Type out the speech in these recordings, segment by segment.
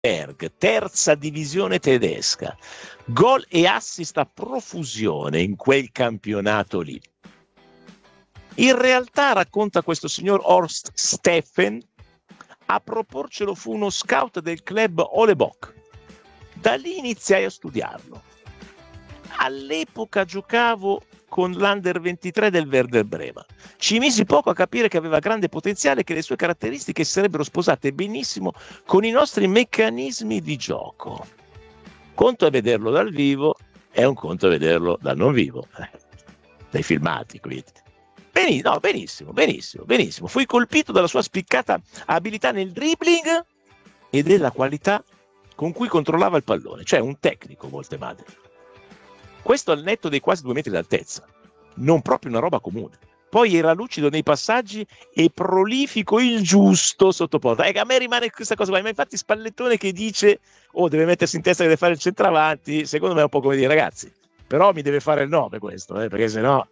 Berg, terza divisione tedesca, gol e assist a profusione in quel campionato lì. In realtà, racconta questo signor Horst Steffen, a proporcelo fu uno scout del club Ole Bock. Da lì iniziai a studiarlo. All'epoca giocavo con l'Under 23 del Werder Brema. Ci misi poco a capire che aveva grande potenziale e che le sue caratteristiche sarebbero sposate benissimo con i nostri meccanismi di gioco. Conto è vederlo dal vivo, è un conto è vederlo dal non vivo. Dai filmati, quindi. Benissimo. Fui colpito dalla sua spiccata abilità nel dribbling e della qualità con cui controllava il pallone, cioè un tecnico, molte madri. Questo al netto dei quasi 2 metri d'altezza, non proprio una roba comune. Poi era lucido nei passaggi e prolifico il giusto sotto porta. A me rimane questa cosa qua, ma infatti Spallettone che dice deve mettersi in testa che deve fare il centravanti, secondo me è un po' come dire, ragazzi, però mi deve fare il 9 questo, perché sennò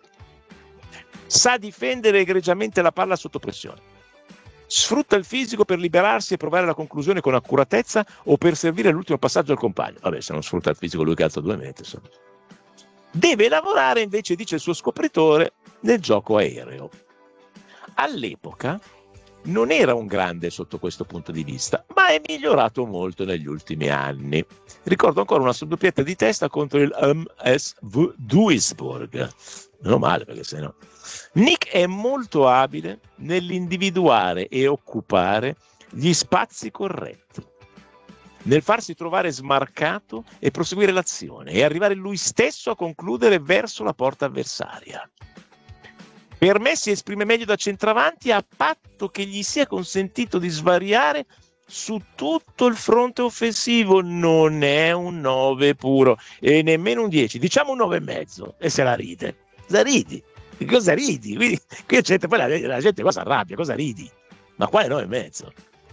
sa difendere egregiamente la palla sotto pressione. Sfrutta il fisico per liberarsi e provare la conclusione con accuratezza o per servire l'ultimo passaggio al compagno. Vabbè, se non sfrutta il fisico lui che alza 2 metri, insomma. Deve lavorare invece, dice il suo scopritore, nel gioco aereo. All'epoca non era un grande sotto questo punto di vista, ma è migliorato molto negli ultimi anni. Ricordo ancora una doppietta di testa contro il MSV Duisburg. Meno male, perché sennò. Nick è molto abile nell'individuare e occupare gli spazi corretti, nel farsi trovare smarcato e proseguire l'azione e arrivare lui stesso a concludere verso la porta avversaria. Per me si esprime meglio da centravanti a patto che gli sia consentito di svariare su tutto il fronte offensivo. Non è un 9 puro e nemmeno un 10, diciamo un 9,5, e se la ride. Cosa ridi? Quindi, qui gente, poi la gente cosa arrabbia, cosa ridi? Ma quale 9,5?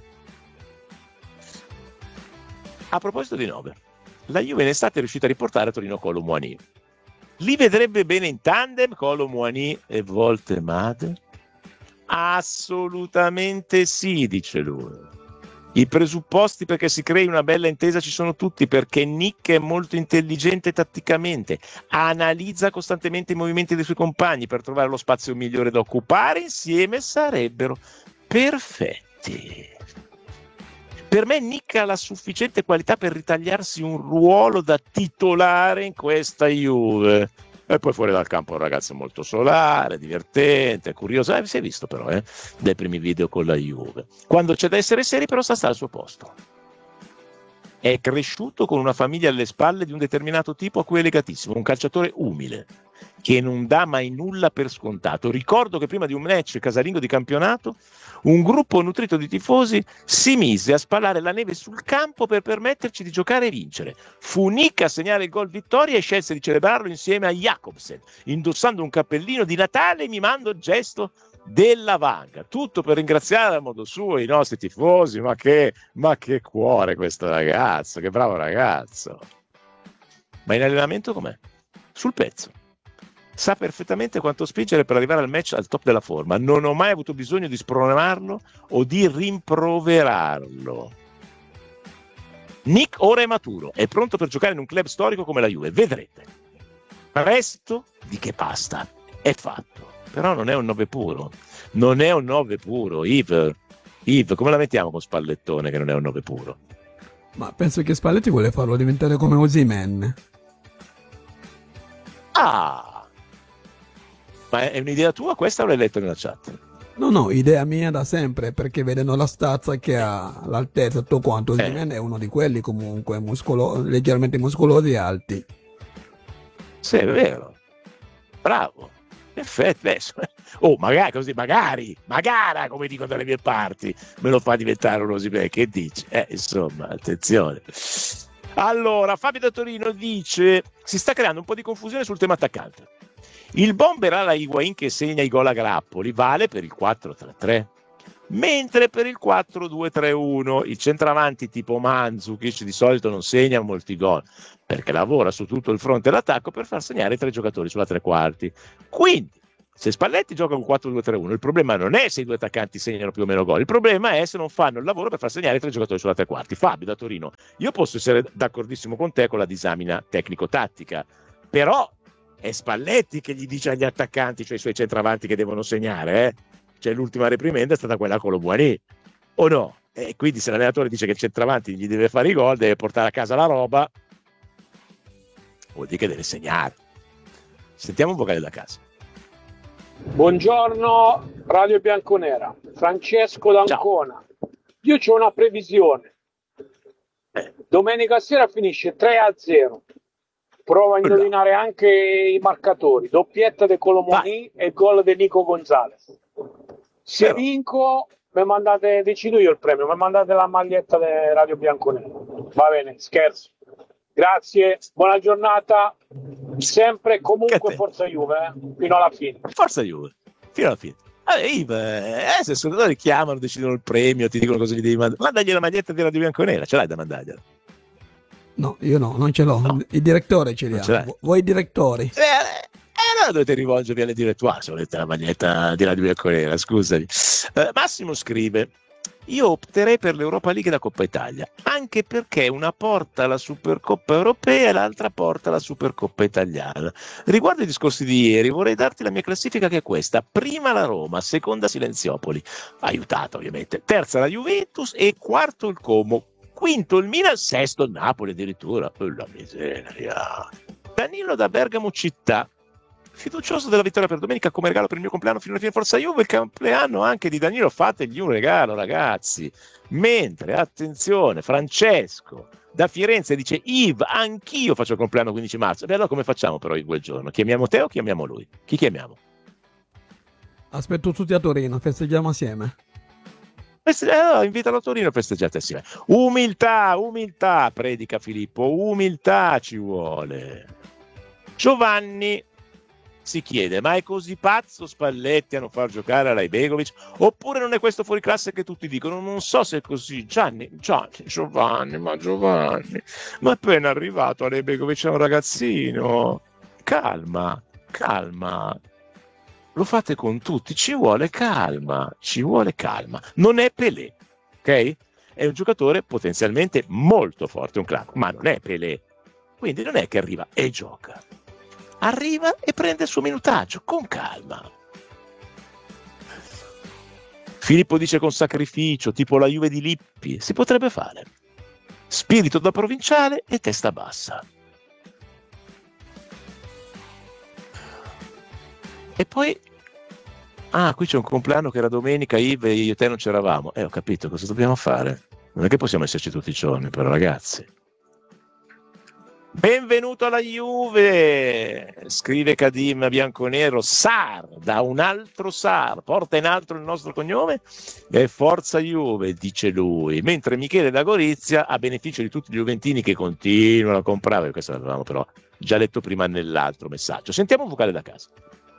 A proposito di 9, la Juve in estate è riuscita a riportare a Torino Kolo Muani. Li vedrebbe bene in tandem Kolo Muani e Voltemade? Assolutamente sì, dice lui. I presupposti perché si crei una bella intesa ci sono tutti, perché Nick è molto intelligente tatticamente, analizza costantemente i movimenti dei suoi compagni per trovare lo spazio migliore da occupare, insieme sarebbero perfetti. Per me Nick ha la sufficiente qualità per ritagliarsi un ruolo da titolare in questa Juve. E poi fuori dal campo un ragazzo molto solare, divertente, curioso. Si è visto però dai primi video con la Juve. Quando c'è da essere seri però sta al suo posto. È cresciuto con una famiglia alle spalle di un determinato tipo a cui è legatissimo, un calciatore umile, che non dà mai nulla per scontato. Ricordo che prima di un match casalingo di campionato, un gruppo nutrito di tifosi si mise a spalare la neve sul campo per permetterci di giocare e vincere. Fu Nick a segnare il gol vittoria e scelse di celebrarlo insieme a Jakobsen, indossando un cappellino di Natale e mimando il gesto della vanga. Tutto per ringraziare a modo suo i nostri tifosi. Ma che cuore questo ragazzo, che bravo ragazzo. Ma in allenamento com'è? Sul pezzo. Sa perfettamente quanto spingere per arrivare al match al top della forma. Non ho mai avuto bisogno di spronarlo o di rimproverarlo. Nick ora è maturo, è pronto per giocare in un club storico come la Juve. Vedrete. Presto di che pasta. È fatto. Però non è un 9 puro. Non è un 9 puro, Yves, come la mettiamo con Spallettone che non è un 9 puro? Ma penso che Spalletti vuole farlo diventare come Osimhen. Ah! Ma è un'idea tua questa o l'hai letto nella chat? No, idea mia da sempre, perché vedendo la stazza che ha, l'altezza, tutto quanto, Osimhen è uno di quelli comunque, leggermente muscolosi e alti. Sì, è vero. Bravo. Perfetto. Magari, come dico dalle mie parti, me lo fa diventare uno Osimhen. Che dici? Insomma, attenzione. Allora, Fabio da Torino dice: si sta creando un po' di confusione sul tema attaccante. Il bomber alla Higuain che segna i gol a grappoli vale per il 4-3-3, mentre per il 4-2-3-1 il centravanti tipo Mandzukic di solito non segna molti gol, perché lavora su tutto il fronte dell'attacco per far segnare 3 giocatori sulla tre quarti. Quindi Se Spalletti gioca con 4-2-3-1, il problema non è se i due attaccanti segnano più o meno gol, il problema è se non fanno il lavoro per far segnare i tre giocatori sulla tre quarti. Fabio da Torino, io posso essere d'accordissimo con te con la disamina tecnico-tattica, però è Spalletti che gli dice agli attaccanti, cioè ai suoi centravanti che devono segnare, Cioè l'ultima reprimenda è stata quella con lo Boani, o no? E quindi se l'allenatore dice che il centravanti gli deve fare i gol, deve portare a casa la roba, vuol dire che deve segnare. Sentiamo un vocale da casa. Buongiorno Radio Bianconera, Francesco d'Ancona. Io c'ho una previsione. Domenica sera finisce 3-0. Prova a indovinare anche i marcatori. Doppietta de Colomoni e gol di Nico Gonzalez. Se vinco, mi mandate, decido io il premio, mi mandate la maglietta di Radio Bianconera. Va bene, scherzo. Grazie, buona giornata. Sempre comunque Forza Juve, fino alla fine. Forza Juve, fino alla fine. Se i ascoltatori chiamano, decidono il premio, ti dicono cosa gli devi mandare, mandagli la maglietta di Radio Bianconera, ce l'hai da mandargliela? No, io no, non ce l'ho. No. Il direttore ce li ha. Voi direttori? Allora dovete rivolgervi alle direttuali se volete la maglietta di Radio Bianconera, scusami. Massimo scrive: io opterei per l'Europa League e la Coppa Italia, anche perché una porta alla Supercoppa Europea e l'altra porta alla Supercoppa Italiana. Riguardo ai discorsi di ieri, vorrei darti la mia classifica, che è questa: prima la Roma, seconda Silenziopoli, aiutata ovviamente, terza la Juventus e quarto il Como, quinto il Milan, sesto il Napoli addirittura. La miseria. Danilo da Bergamo città: fiducioso della vittoria per domenica come regalo per il mio compleanno fino alla fine. Forza Juve, il compleanno anche di Danilo, fategli un regalo ragazzi. Mentre, attenzione, Francesco da Firenze dice: Yves, anch'io faccio il compleanno 15 marzo. E allora come facciamo però quel giorno? Chiamiamo te o chiamiamo lui? Chi chiamiamo? Aspetto tutti a Torino, festeggiamo assieme. Allora invitalo a Torino, festeggiate assieme. Umiltà, predica Filippo, umiltà ci vuole. Giovanni si chiede: ma è così pazzo Spalletti a non far giocare a Lajbegovic? Oppure non è questo fuori classe che tutti dicono? Non so se è così. Giovanni, ma appena arrivato a Lajbegovic è un ragazzino. Calma. Lo fate con tutti, ci vuole calma. Non è Pelé, ok? È un giocatore potenzialmente molto forte, un crack, ma non è Pelé. Quindi non è che arriva e gioca. Arriva e prende il suo minutaggio, con calma. Filippo dice con sacrificio, tipo la Juve di Lippi, si potrebbe fare. Spirito da provinciale e testa bassa. E poi, qui c'è un compleanno che era domenica, Yves, e io e te non c'eravamo. Ho capito, cosa dobbiamo fare? Non è che possiamo esserci tutti i giorni, però ragazzi. Benvenuto alla Juve, scrive Kadim Bianconero. Sar, da un altro Sar, porta in alto il nostro cognome, e Forza Juve, dice lui. Mentre Michele da Gorizia, a beneficio di tutti gli juventini che continuano a comprare, questo l'avevamo però già letto prima nell'altro messaggio. Sentiamo un vocale da casa.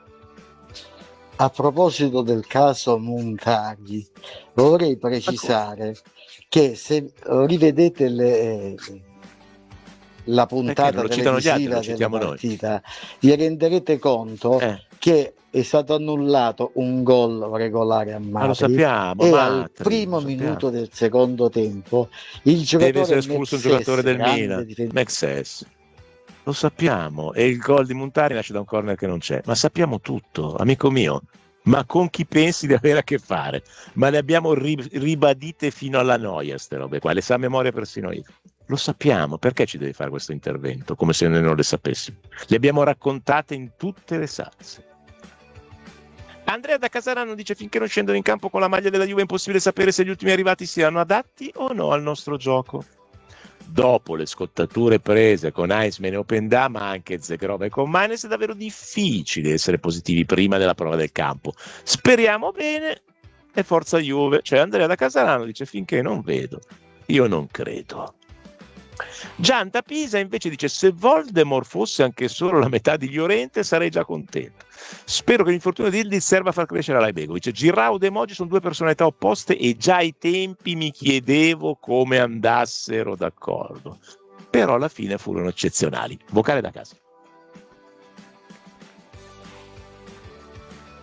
A proposito del caso Montaghi, vorrei precisare che se rivedete la puntata televisiva della partita, vi renderete conto che è stato annullato un gol regolare a Matri, lo sappiamo, e Matri, al primo minuto del secondo tempo il giocatore deve essere espulso un giocatore del Milan, Mexes. Lo sappiamo, e il gol di Montari nasce da un corner che non c'è, ma sappiamo tutto, amico mio. Ma con chi pensi di avere a che fare? Ma le abbiamo ribadite fino alla noia ste robe qua, le sa a memoria persino io. Lo sappiamo, perché ci devi fare questo intervento? Come se noi non le sapessimo. Le abbiamo raccontate in tutte le salse. Andrea da Casarano dice: finché non scendono in campo con la maglia della Juve è impossibile sapere se gli ultimi arrivati siano adatti o no al nostro gioco. Dopo le scottature prese con Iceman e Openda, ma anche Zegrova e con Manes, è davvero difficile essere positivi prima della prova del campo. Speriamo bene e forza Juve. Cioè Andrea da Casarano dice: finché non vedo, io non credo. Gian da Pisa invece dice: se Voldemort fosse anche solo la metà di Llorente sarei già contento. Spero che l'infortunio di Ildiz serva a far crescere Lajbegovic. Giraud e Moggi sono due personalità opposte e già ai tempi mi chiedevo come andassero d'accordo, però alla fine furono eccezionali. Vocale da casa.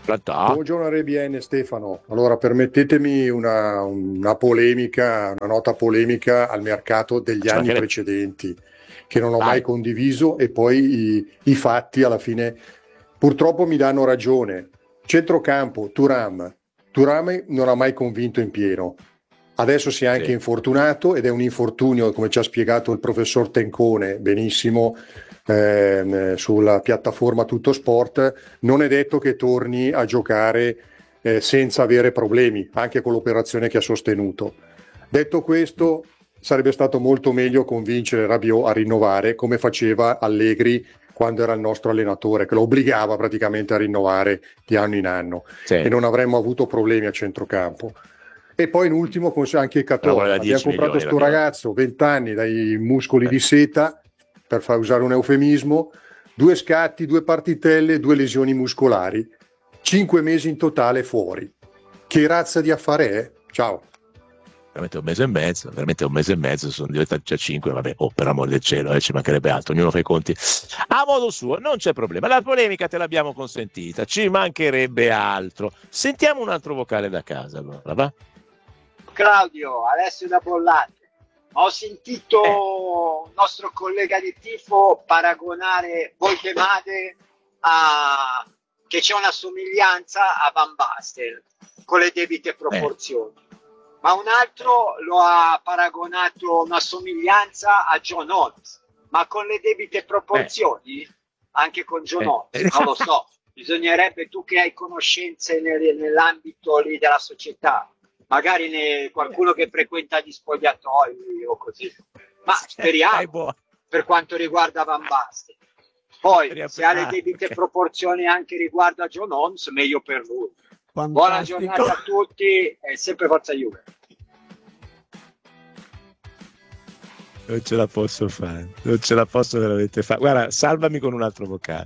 Buongiorno RBN Stefano. Allora permettetemi una polemica, una nota polemica al mercato degli anni precedenti che non ho mai condiviso, e poi i fatti alla fine purtroppo mi danno ragione. Centrocampo, Thuram non ha mai convinto in pieno. Adesso si è anche infortunato, ed è un infortunio, come ci ha spiegato il professor Tencone benissimo sulla piattaforma Tutto Sport. Non è detto che torni a giocare senza avere problemi, anche con l'operazione che ha sostenuto. Detto questo, sarebbe stato molto meglio convincere Rabiot a rinnovare, come faceva Allegri quando era il nostro allenatore, che lo obbligava praticamente a rinnovare di anno in anno, e non avremmo avuto problemi a centrocampo. E poi in ultimo anche il Catone. Abbiamo comprato questo ragazzo, 20 anni, dai muscoli di seta, per far usare un eufemismo, 2 scatti, 2 partitelle, 2 lesioni muscolari, 5 mesi in totale fuori. Che razza di affare è? Ciao. Veramente un mese e mezzo, sono diventati già 5, vabbè, per amor del cielo, ci mancherebbe altro, ognuno fa i conti a modo suo, non c'è problema, la polemica te l'abbiamo consentita, ci mancherebbe altro. Sentiamo un altro vocale da casa, allora, va? Claudio, Alessio da Bollate. Ho sentito un nostro collega di tifo paragonare voi chiamate che c'è una somiglianza a Van Basten con le debite proporzioni, ma un altro lo ha paragonato una somiglianza a John Holmes, ma con le debite proporzioni anche con John Holmes, non lo so, bisognerebbe, tu che hai conoscenze nell'ambito lì della società, magari qualcuno che frequenta gli spogliatoi o così, ma speriamo per quanto riguarda Van Basten. Poi se ha le debite proporzioni anche riguardo a John Holmes, meglio per lui. Fantastico. Buona giornata a tutti e sempre forza Juve. Non ce la posso fare, non ce la posso veramente fare. Guarda, salvami con un altro vocale.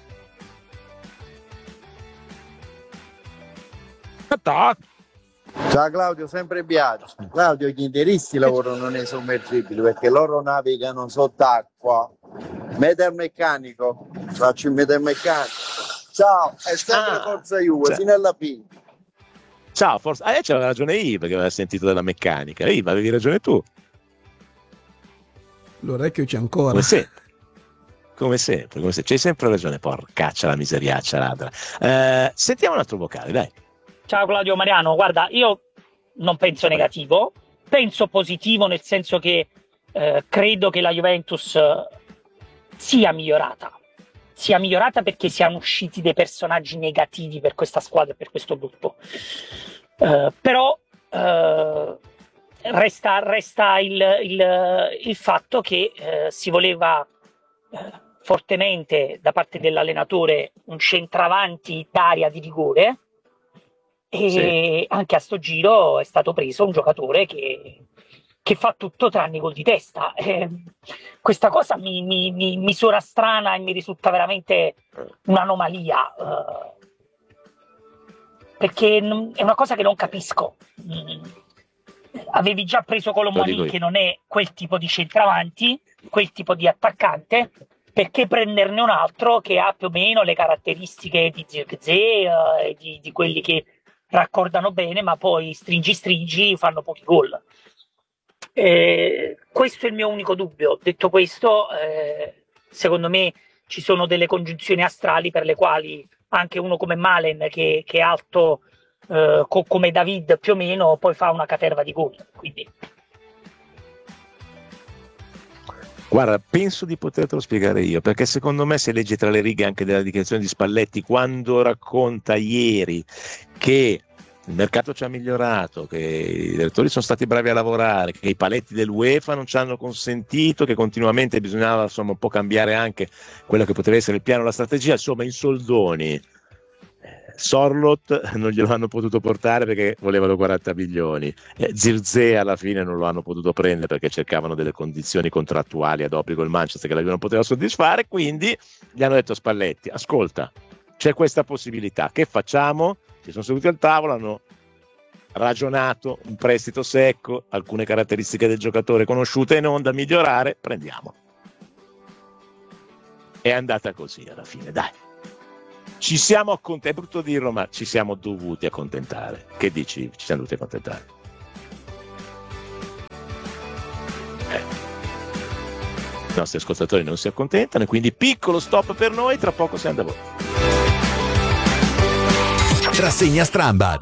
Ciao Claudio, sempre in viaggio. Claudio, gli interisti lavorano nei sommergibili perché loro navigano sott'acqua. Metalmeccanico, faccio il metalmeccanico. Ciao, è sempre forza Juve, fino alla fine. Ciao, forza. C'aveva ragione Yves, che aveva sentito della meccanica. Yves, avevi ragione tu. L'orecchio c'è ancora. Come sempre. C'hai sempre ragione, porcaccia la miseriaccia ladra. Sentiamo un altro vocale, dai. Ciao Claudio Mariano, guarda, io non penso negativo, penso positivo, nel senso che credo che la Juventus sia migliorata perché siano usciti dei personaggi negativi per questa squadra e per questo gruppo. Però resta il fatto che si voleva fortemente da parte dell'allenatore un centravanti d'area di rigore, e anche a sto giro è stato preso un giocatore che fa tutto tranne i gol di testa. Questa cosa mi suona strana e mi risulta veramente un'anomalia, perché è una cosa che non capisco. Avevi già preso Colomani, che non è quel tipo di centravanti, quel tipo di attaccante, perché prenderne un altro che ha più o meno le caratteristiche di Zirkzee, di quelli che raccordano bene, ma poi stringi fanno pochi gol. Questo è il mio unico dubbio. Detto questo, secondo me ci sono delle congiunzioni astrali per le quali anche uno come Malen, che è alto come David più o meno, poi fa una caterva di gol. Quindi guarda, penso di potertelo spiegare io, perché secondo me, se leggi tra le righe anche della dichiarazione di Spalletti, quando racconta ieri che il mercato ci ha migliorato, che i direttori sono stati bravi a lavorare, che i paletti dell'UEFA non ci hanno consentito, che continuamente bisognava insomma un po' cambiare anche quello che poteva essere il piano, la strategia, insomma in soldoni. Sorlot non glielo hanno potuto portare perché volevano 40 milioni, Zirkzee alla fine non lo hanno potuto prendere perché cercavano delle condizioni contrattuali ad obbligo il Manchester che la Juve non poteva soddisfare, quindi gli hanno detto a Spalletti: ascolta, c'è questa possibilità, che facciamo? Si sono seduti al tavolo, hanno ragionato, un prestito secco, alcune caratteristiche del giocatore conosciute e non da migliorare, prendiamo. È andata così alla fine, dai. Ci siamo accontentati, è brutto dirlo, ma ci siamo dovuti accontentare. Che dici? Ci siamo dovuti accontentare. I nostri ascoltatori non si accontentano, e quindi piccolo stop per noi, tra poco siamo da voi. Rassegna Strambad.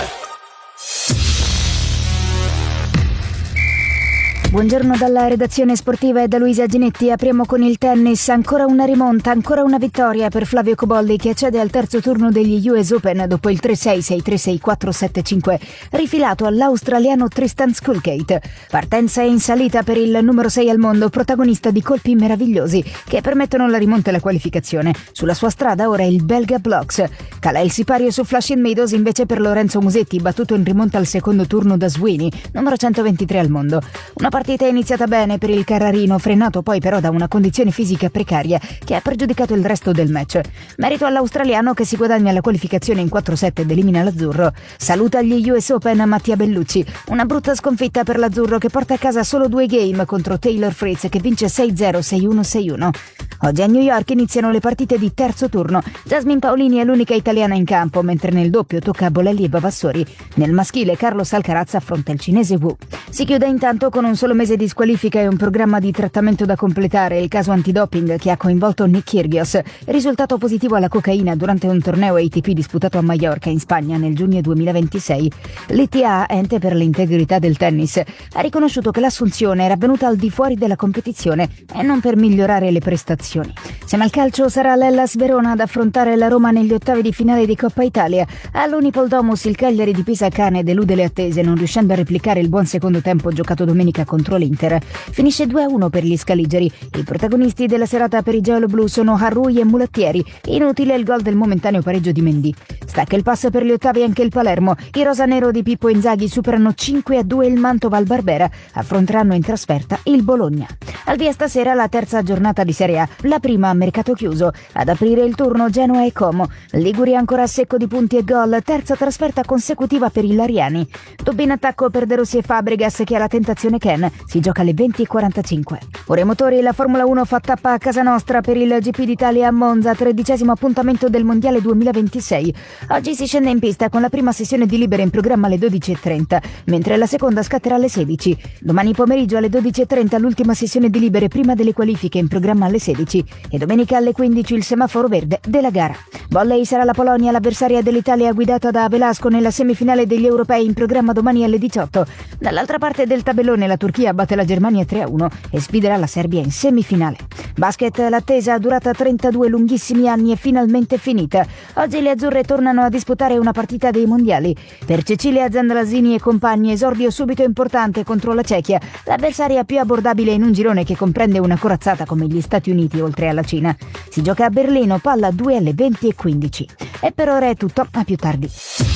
Buongiorno dalla redazione sportiva e da Luisa Ginetti. Apriamo con il tennis. Ancora una rimonta, ancora una vittoria per Flavio Cobolli, che accede al terzo turno degli US Open dopo il 3-6, 6-3, 6-4, 7-5 rifilato all'australiano Tristan Skulgate. Partenza in salita per il numero 6 al mondo, protagonista di colpi meravigliosi che permettono la rimonta e la qualificazione. Sulla sua strada ora il belga Blocks. Cala il sipario su Flushing Meadows invece per Lorenzo Musetti, battuto in rimonta al secondo turno da Sweeney, numero 123 al mondo. Una partita iniziata bene per il Carrarino, frenato poi però da una condizione fisica precaria che ha pregiudicato il resto del match. Merito all'australiano, che si guadagna la qualificazione in 4-7 ed elimina l'azzurro. Saluta agli US Open Mattia Bellucci. Una brutta sconfitta per l'azzurro, che porta a casa solo 2 game contro Taylor Fritz, che vince 6-0, 6-1, 6-1. Oggi a New York iniziano le partite di terzo turno. Jasmine Paolini è l'unica italiana in campo, mentre nel doppio tocca a Bolelli e Vavassori. Nel maschile Carlos Alcaraz affronta il cinese Wu. Si chiude intanto con un solo mese di squalifica e un programma di trattamento da completare, il caso antidoping che ha coinvolto Nick Kyrgios, risultato positivo alla cocaina durante un torneo ATP disputato a Maiorca in Spagna nel giugno 2026. L'ITA, ente per l'integrità del tennis, ha riconosciuto che l'assunzione era avvenuta al di fuori della competizione e non per migliorare le prestazioni. Siamo al calcio, sarà l'Hellas Verona ad affrontare la Roma negli ottavi di finale di Coppa Italia. All'Unipol Domus il Cagliari di Pisa Cane delude le attese, non riuscendo a replicare il buon secondo tempo giocato domenica contro l'Inter. Finisce 2-1 per gli scaligeri. I protagonisti della serata per i gialloblu sono Harrui e Mulattieri. Inutile il gol del momentaneo pareggio di Mendy. Stacca il passo per gli ottavi anche il Palermo. I rosanero di Pippo Inzaghi superano 5-2 il Mantova al Barbera. Affronteranno in trasferta il Bologna. Al via stasera la terza giornata di Serie A, la prima a mercato chiuso. Ad aprire il turno Genoa e Como. Liguri ancora a secco di punti e gol, terza trasferta consecutiva per i Lariani. Dubbi in attacco per De Rossi e Fabregas, che ha la tentazione Ken. Si gioca alle 20:45. Ora i motori, la Formula 1 fa tappa a casa nostra per il GP d'Italia a Monza, 13° appuntamento del Mondiale 2026. Oggi si scende in pista con la prima sessione di libere in programma alle 12:30, mentre la seconda scatterà alle 16. Domani pomeriggio alle 12:30 l'ultima sessione di libere prima delle qualifiche in programma alle 16 e domenica alle 15 il semaforo verde della gara. Volley sarà la Polonia l'avversaria dell'Italia guidata da Velasco nella semifinale degli europei in programma domani alle 18. Dall'altra parte del tabellone la Turchia batte la Germania 3-1 e sfiderà la Serbia in semifinale. Basket, l'attesa durata 32 lunghissimi anni è finalmente finita. Oggi le azzurre tornano a disputare una partita dei mondiali. Per Cecilia Zandalasini e compagni, esordio subito importante contro la Cechia, l'avversaria più abbordabile in un girone che comprende una corazzata come gli Stati Uniti oltre alla Cina. Si gioca a Berlino, palla 2 alle 20:15. E per ora è tutto, a più tardi.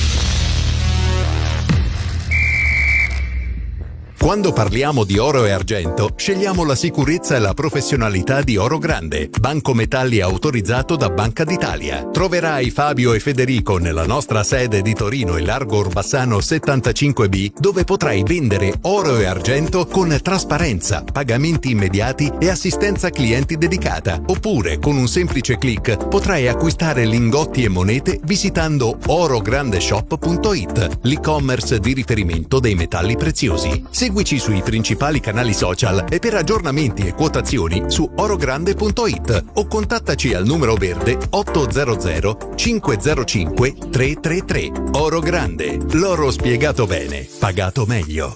Quando parliamo di oro e argento, scegliamo la sicurezza e la professionalità di Oro Grande, banco metalli autorizzato da Banca d'Italia. Troverai Fabio e Federico nella nostra sede di Torino in Largo Orbassano 75B, dove potrai vendere oro e argento con trasparenza, pagamenti immediati e assistenza clienti dedicata. Oppure, con un semplice click, potrai acquistare lingotti e monete visitando orograndeshop.it, l'e-commerce di riferimento dei metalli preziosi. Seguici sui principali canali social e per aggiornamenti e quotazioni su orogrande.it o contattaci al numero verde 800 505 333. Oro Grande, l'oro spiegato bene, pagato meglio.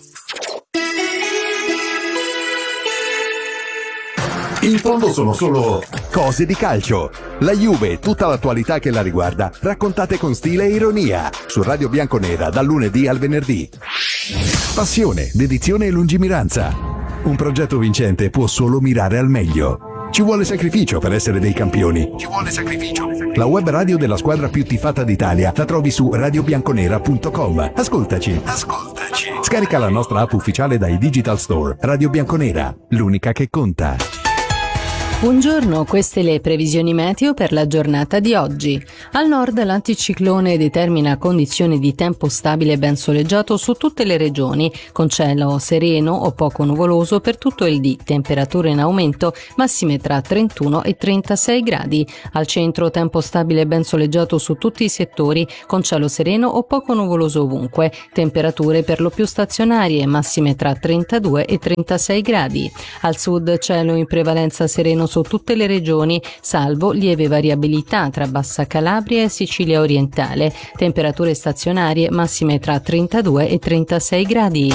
In fondo sono solo cose di calcio. La Juve e tutta l'attualità che la riguarda, raccontate con stile e ironia, su Radio Bianconera dal lunedì al venerdì. Passione, dedizione e lungimiranza. Un progetto vincente può solo mirare al meglio. Ci vuole sacrificio per essere dei campioni. Ci vuole sacrificio. La web radio della squadra più tifata d'Italia la trovi su radiobianconera.com. Ascoltaci. Scarica la nostra app ufficiale dai Digital Store. Radio Bianconera, l'unica che conta. Buongiorno, queste le previsioni meteo per la giornata di oggi. Al nord l'anticiclone determina condizioni di tempo stabile e ben soleggiato su tutte le regioni, con cielo sereno o poco nuvoloso per tutto il dì, temperature in aumento, massime tra 31 e 36 gradi. Al centro tempo stabile e ben soleggiato su tutti i settori, con cielo sereno o poco nuvoloso ovunque, temperature per lo più stazionarie, massime tra 32 e 36 gradi. Al sud cielo in prevalenza sereno su tutte le regioni, salvo lieve variabilità tra Bassa Calabria e Sicilia orientale, temperature stazionarie massime tra 32 e 36 gradi.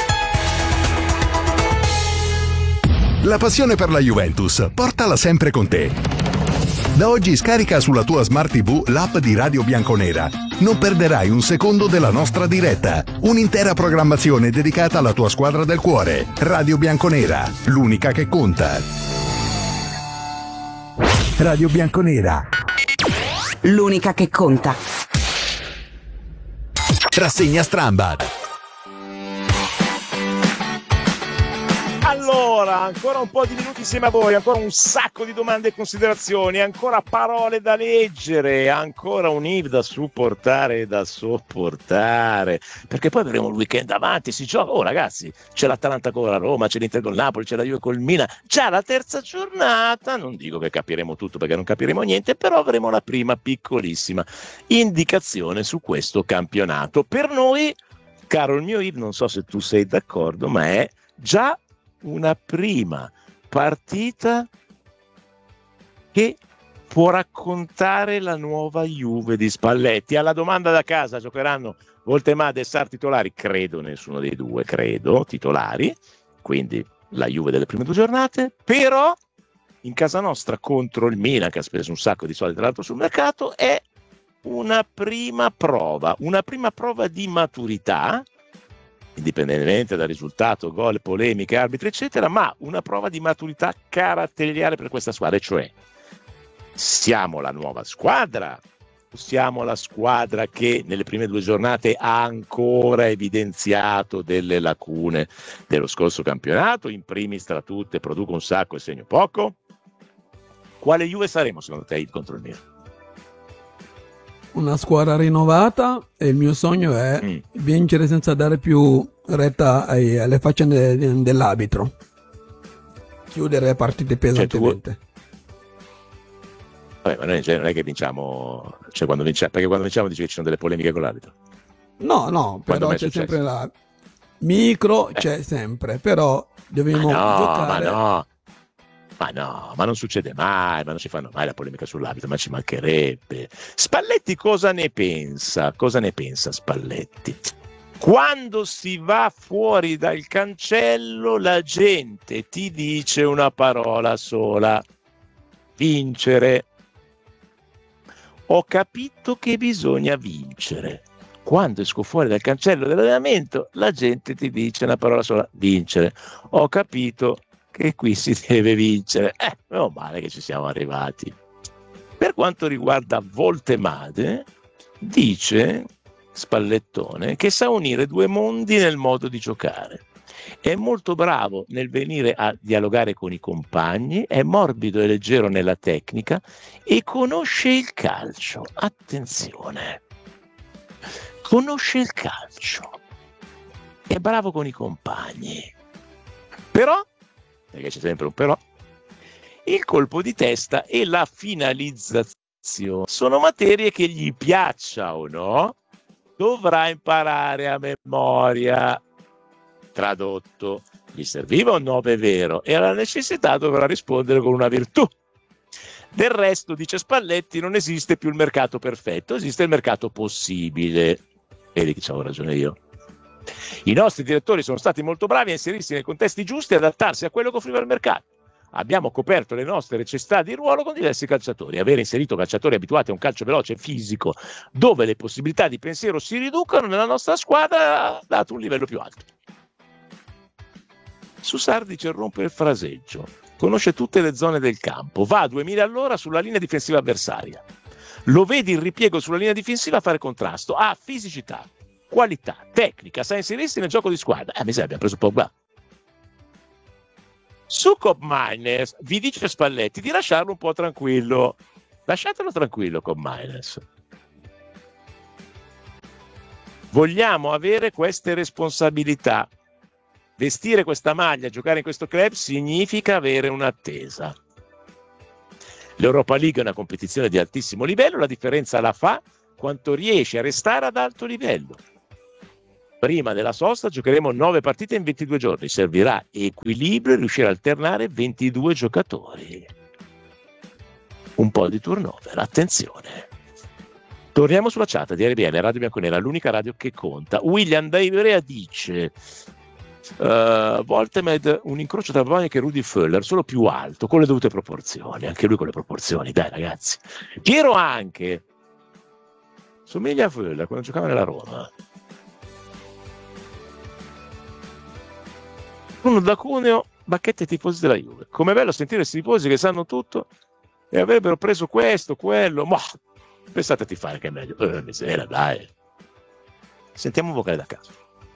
La passione per la Juventus, portala sempre con te. Da oggi scarica sulla tua Smart TV l'app di Radio Bianconera. Non perderai un secondo della nostra diretta. Un'intera programmazione dedicata alla tua squadra del cuore. Radio Bianconera, l'unica che conta. Radio Bianconera, l'unica che conta. Rassegna Strambad. Allora, ancora un po' di minuti insieme a voi, ancora un sacco di domande e considerazioni, ancora parole da leggere, ancora un IV da supportare e da sopportare, perché poi avremo il weekend avanti, si gioca, ragazzi, c'è l'Atalanta con la Roma, c'è l'Inter col Napoli, c'è la Juve col Milan, già la terza giornata, non dico che capiremo tutto perché non capiremo niente, però avremo la prima piccolissima indicazione su questo campionato. Per noi, caro il mio IV, non so se tu sei d'accordo, ma è già una prima partita che può raccontare la nuova Juve di Spalletti. Alla domanda da casa, giocheranno Voltemade e Sarr titolari? Credo nessuno dei due, titolari, quindi la Juve delle prime due giornate, però in casa nostra contro il Milan, che ha speso un sacco di soldi tra l'altro sul mercato, è una prima prova di maturità, indipendentemente dal risultato, gol, polemiche, arbitri eccetera, ma una prova di maturità caratteriale per questa squadra, cioè siamo la nuova squadra, siamo la squadra che nelle prime due giornate ha ancora evidenziato delle lacune dello scorso campionato, in primis tra tutte produco un sacco e segno poco. Quale Juve saremo secondo te contro il Milan? Una squadra rinnovata e il mio sogno è vincere senza dare più retta alle faccende dell'arbitro, chiudere le partite pesantemente. Vabbè, ma noi in genere non è che vinciamo, cioè quando vinciamo, perché quando vinciamo dici che ci sono delle polemiche con l'arbitro. No, però c'è sempre la micro, c'è sempre, però dobbiamo giocare. Ma non succede mai, ma non si fanno mai la polemica sull'arbitro, ma ci mancherebbe. Spalletti cosa ne pensa? Cosa ne pensa Spalletti? Quando si va fuori dal cancello la gente ti dice una parola sola: vincere. Ho capito che bisogna vincere. Quando esco fuori dal cancello dell'allenamento la gente ti dice una parola sola: vincere. Ho capito che qui si deve vincere. Meno male che ci siamo arrivati. Per quanto riguarda Voltemade, dice Spallettone che sa unire due mondi nel modo di giocare. È molto bravo nel venire a dialogare con i compagni, è morbido e leggero nella tecnica e conosce il calcio. Attenzione, conosce il calcio, è bravo con i compagni, però, perché c'è sempre un però, il colpo di testa e la finalizzazione sono materie che gli piaccia o no, dovrà imparare a memoria. Tradotto, gli serviva un 9 vero e alla necessità dovrà rispondere con una virtù. Del resto, dice Spalletti, non esiste più il mercato perfetto, esiste il mercato possibile. Vedi che c'avevo ragione io. I nostri direttori sono stati molto bravi a inserirsi nei contesti giusti e adattarsi a quello che offriva il mercato. Abbiamo coperto le nostre necessità di ruolo con diversi calciatori. Aver inserito calciatori abituati a un calcio veloce e fisico, dove le possibilità di pensiero si riducono, nella nostra squadra ha dato un livello più alto. Su Sarr dice rompe il fraseggio, conosce tutte le zone del campo, va a 2000 all'ora sulla linea difensiva avversaria. Lo vedi in ripiego sulla linea difensiva a fare contrasto, ha fisicità, qualità, tecnica, sa inserirsi nel gioco di squadra. Mi sa abbiamo preso Pogba. Su Cobb Miners vi dice Spalletti di lasciarlo un po' tranquillo. Lasciatelo tranquillo Cobb Miners. Vogliamo avere queste responsabilità. Vestire questa maglia, giocare in questo club significa avere un'attesa. L'Europa League è una competizione di altissimo livello, la differenza la fa quanto riesce a restare ad alto livello. Prima della sosta giocheremo 9 partite in 22 giorni, servirà equilibrio e riuscire a alternare 22 giocatori. Un po' di turnover, attenzione. Torniamo sulla chat di RBL, Radio Bianconera, l'unica radio che conta. William da Ivrea dice Voltemed, un incrocio tra Babonic e Rudy Föller, solo più alto, con le dovute proporzioni. Anche lui con le proporzioni, dai ragazzi. Piero anche somiglia a Föller quando giocava nella Roma. Bruno da Cuneo, bacchette tifosi della Juve. Com'è bello sentire questi tifosi che sanno tutto e avrebbero preso questo, quello, ma pensate a tifare che è meglio. Misera, dai. Sentiamo un vocale da caso.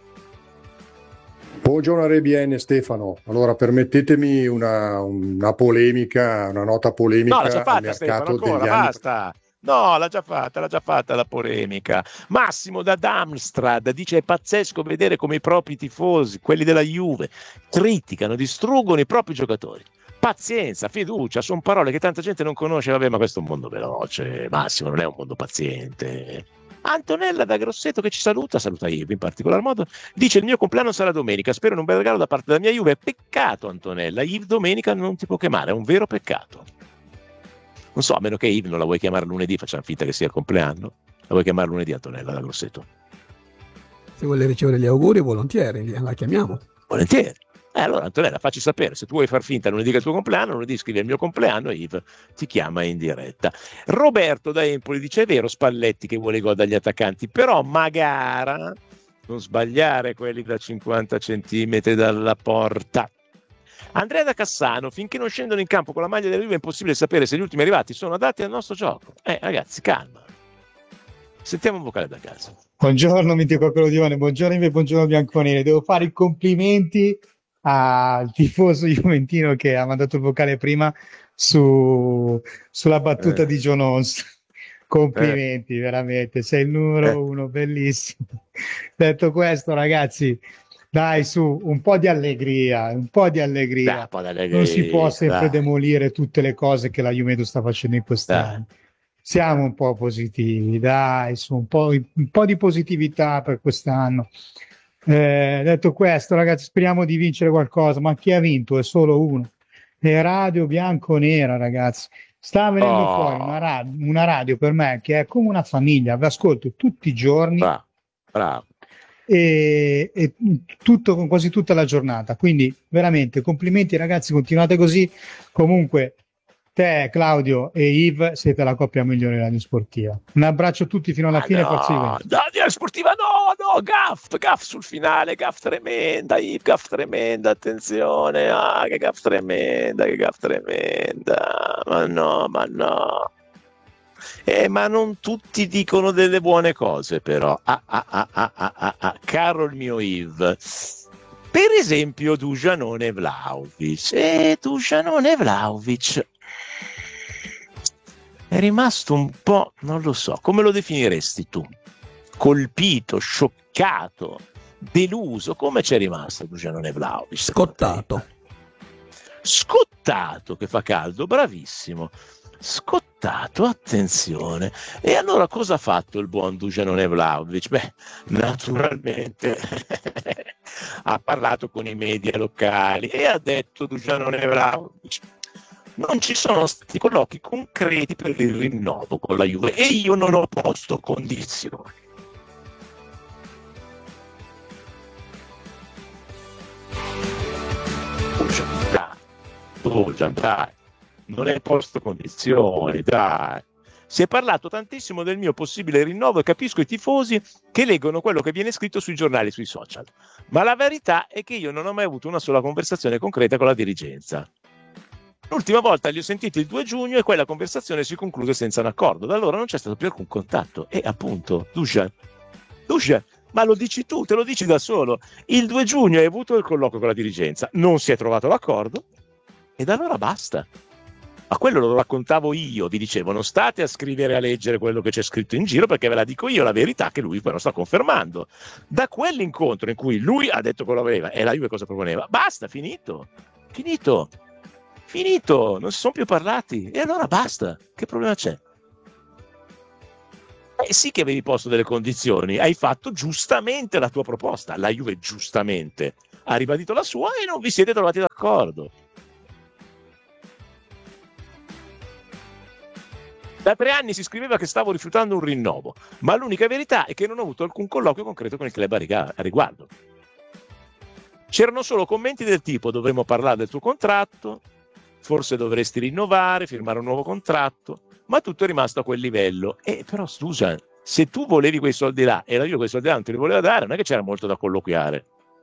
Buongiorno RBN Stefano. Allora permettetemi una polemica, una nota polemica. No, l'ha già fatta al Stefano, mercato ancora, degli anni. basta. No, l'ha già fatta la polemica. Massimo da Darmstadt dice: è pazzesco vedere come i propri tifosi, quelli della Juve, criticano, distruggono i propri giocatori. Pazienza, fiducia, sono parole che tanta gente non conosce. Vabbè, ma questo è un mondo veloce. Massimo non è un mondo paziente. Antonella da Grosseto che ci saluta Yves in particolar modo, dice: il mio compleanno sarà domenica, spero in un bel regalo da parte della mia Juve. Peccato Antonella, Yves domenica non ti può chiamare, è un vero peccato. Non so, a meno che Yves non la vuoi chiamare lunedì, facciamo finta che sia il compleanno. La vuoi chiamare lunedì Antonella da Grosseto? Se vuole ricevere gli auguri volentieri, la chiamiamo. Volentieri. Allora Antonella, facci sapere, se tu vuoi far finta lunedì che è il tuo compleanno, lunedì scrivi il mio compleanno e Yves ti chiama in diretta. Roberto da Empoli dice: è vero Spalletti che vuole gol dagli attaccanti, però magari non sbagliare quelli da 50 centimetri dalla porta. Andrea da Cassano: finché non scendono in campo con la maglia della Juve è impossibile sapere se gli ultimi arrivati sono adatti al nostro gioco. Ragazzi, calma. Sentiamo un vocale da casa. Buongiorno mitico Clodione, buongiorno e buongiorno Bianconeri. Devo fare i complimenti al tifoso juventino che ha mandato il vocale prima sulla battuta di John Ons. Complimenti, veramente, sei il numero uno, bellissimo. Detto questo, ragazzi, dai, su, un po' di allegria. Non si può sempre demolire tutte le cose che la Juventus sta facendo in quest'anno. Siamo un po' positivi, dai, su un po' di positività per quest'anno. Detto questo, ragazzi, speriamo di vincere qualcosa, ma chi ha vinto è solo uno. È Radio Bianconera, ragazzi. Sta venendo fuori una radio per me che è come una famiglia, vi ascolto tutti i giorni. Bravo. E tutto, con quasi tutta la giornata, quindi veramente complimenti ragazzi, continuate così. Comunque te Claudio e Yves siete la coppia migliore della Radio Sportiva. Un abbraccio a tutti fino alla fine. Forza Juventus. Radio Sportiva no, gaff sul finale, gaff tremenda, Yves, gaff tremenda, attenzione, che gaff tremenda, ma no. Ma non tutti dicono delle buone cose, però. Caro il mio Yves. Per esempio Dušanon Vlahović. Dušanon Vlahović è rimasto un po', non lo so, come lo definiresti tu? Colpito, scioccato, deluso? Come c'è rimasto Dušanon Vlahović? Scottato che fa caldo, bravissimo. Scottato, attenzione. E allora cosa ha fatto il buon Dušanon Vlahović? Beh, naturalmente ha parlato con i media locali e ha detto: Dušanon Vlahović, non ci sono stati colloqui concreti per il rinnovo con la Juve e io non ho posto condizioni. Dai. Non è posto condizioni, dai. Si è parlato tantissimo del mio possibile rinnovo e capisco i tifosi che leggono quello che viene scritto sui giornali e sui social. Ma la verità è che io non ho mai avuto una sola conversazione concreta con la dirigenza. L'ultima volta li ho sentiti il 2 giugno e quella conversazione si concluse senza un accordo. Da allora non c'è stato più alcun contatto. E appunto, Dušan, ma lo dici tu, te lo dici da solo. Il 2 giugno hai avuto il colloquio con la dirigenza, non si è trovato l'accordo. ed allora basta. Ma quello lo raccontavo io, vi dicevo, non state a scrivere e a leggere quello che c'è scritto in giro, perché ve la dico io la verità che lui però sta confermando. Da quell'incontro in cui lui ha detto quello che aveva e la Juve cosa proponeva, basta, finito, non si sono più parlati, e allora basta, che problema c'è? Sì che avevi posto delle condizioni, hai fatto giustamente la tua proposta, la Juve giustamente ha ribadito la sua e non vi siete trovati d'accordo. Da 3 anni si scriveva che stavo rifiutando un rinnovo, ma l'unica verità è che non ho avuto alcun colloquio concreto con il club a riguardo. C'erano solo commenti del tipo: dovremmo parlare del tuo contratto, forse dovresti rinnovare, firmare un nuovo contratto, ma tutto è rimasto a quel livello. Però scusa, se tu volevi quei soldi là e la Juve quei soldi là non te li voleva dare, non è che c'era molto da colloquiare.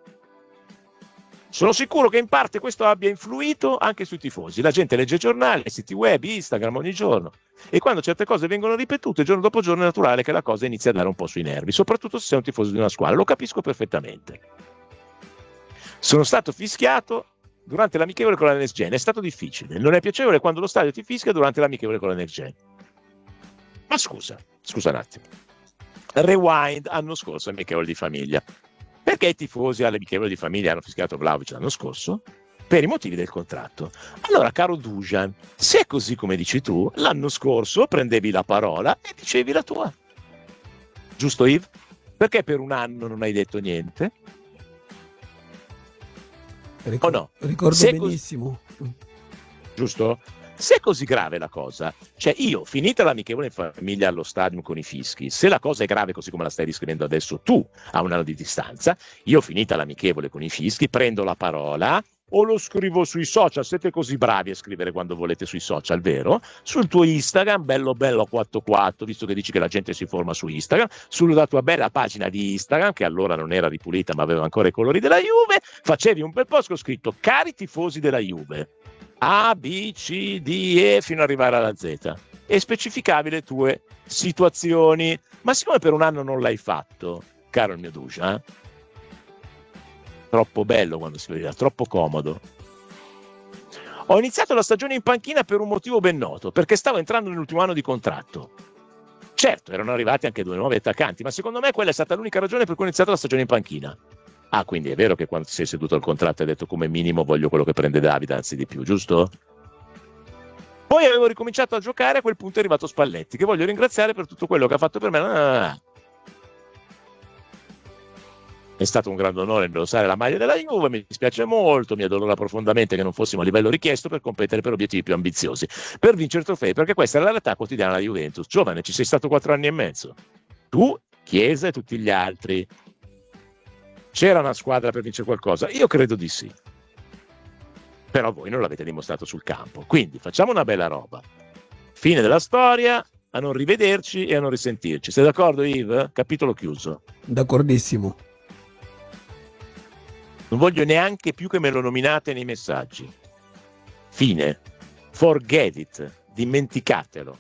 Sono sicuro che in parte questo abbia influito anche sui tifosi. La gente legge giornali, siti web, Instagram ogni giorno, e quando certe cose vengono ripetute giorno dopo giorno è naturale che la cosa inizi a dare un po' sui nervi, soprattutto se sei un tifoso di una squadra. Lo capisco perfettamente. Sono stato fischiato durante l'amichevole con la Next Gen, è stato difficile, non è piacevole quando lo stadio ti fischia durante l'amichevole con la Next Gen. Ma scusa un attimo, rewind anno scorso, amichevole di famiglia. Perché i tifosi all'amichevole di famiglia hanno fischiato Vlahovic l'anno scorso? Per i motivi del contratto. Allora, caro Dusan, se è così come dici tu, l'anno scorso prendevi la parola e dicevi la tua. Giusto, Yves? Perché per un anno non hai detto niente? O no? Ricordo benissimo. Giusto? Se è così grave la cosa, cioè io, finita l'amichevole in famiglia allo stadio con i fischi, se la cosa è grave così come la stai descrivendo adesso tu, a un anno di distanza, io finita l'amichevole con i fischi, prendo la parola o lo scrivo sui social, siete così bravi a scrivere quando volete sui social, vero? Sul tuo Instagram, bello 44, visto che dici che la gente si forma su Instagram, sulla tua bella pagina di Instagram, che allora non era ripulita ma aveva ancora i colori della Juve, facevi un bel post con scritto: cari tifosi della Juve, A, B, C, D, E fino ad arrivare alla Z, e specificavi le tue situazioni. Ma siccome per un anno non l'hai fatto, caro il mio Dusan, troppo bello quando si vedeva, troppo comodo. Ho iniziato la stagione in panchina per un motivo ben noto, perché stavo entrando nell'ultimo anno di contratto. Certo, erano arrivati anche 2 nuovi attaccanti, ma secondo me quella è stata l'unica ragione per cui ho iniziato la stagione in panchina. Ah, quindi è vero che quando sei seduto al contratto hai detto come minimo voglio quello che prende Davide, anzi di più, giusto? Poi avevo ricominciato a giocare, a quel punto è arrivato Spalletti, che voglio ringraziare per tutto quello che ha fatto per me. È stato un grande onore indossare la maglia della Juve, mi dispiace molto, mi addolora profondamente che non fossimo a livello richiesto per competere per obiettivi più ambiziosi, per vincere trofei, perché questa è la realtà quotidiana della Juventus. Giovane, ci sei stato 4 anni e mezzo. Tu, Chiesa e tutti gli altri. C'era una squadra per vincere qualcosa? Io credo di sì. Però voi non l'avete dimostrato sul campo. Quindi facciamo una bella roba. Fine della storia, a non rivederci e a non risentirci. Sei d'accordo, Yves? Capitolo chiuso. D'accordissimo. Non voglio neanche più che me lo nominate nei messaggi. Fine. Forget it. Dimenticatelo.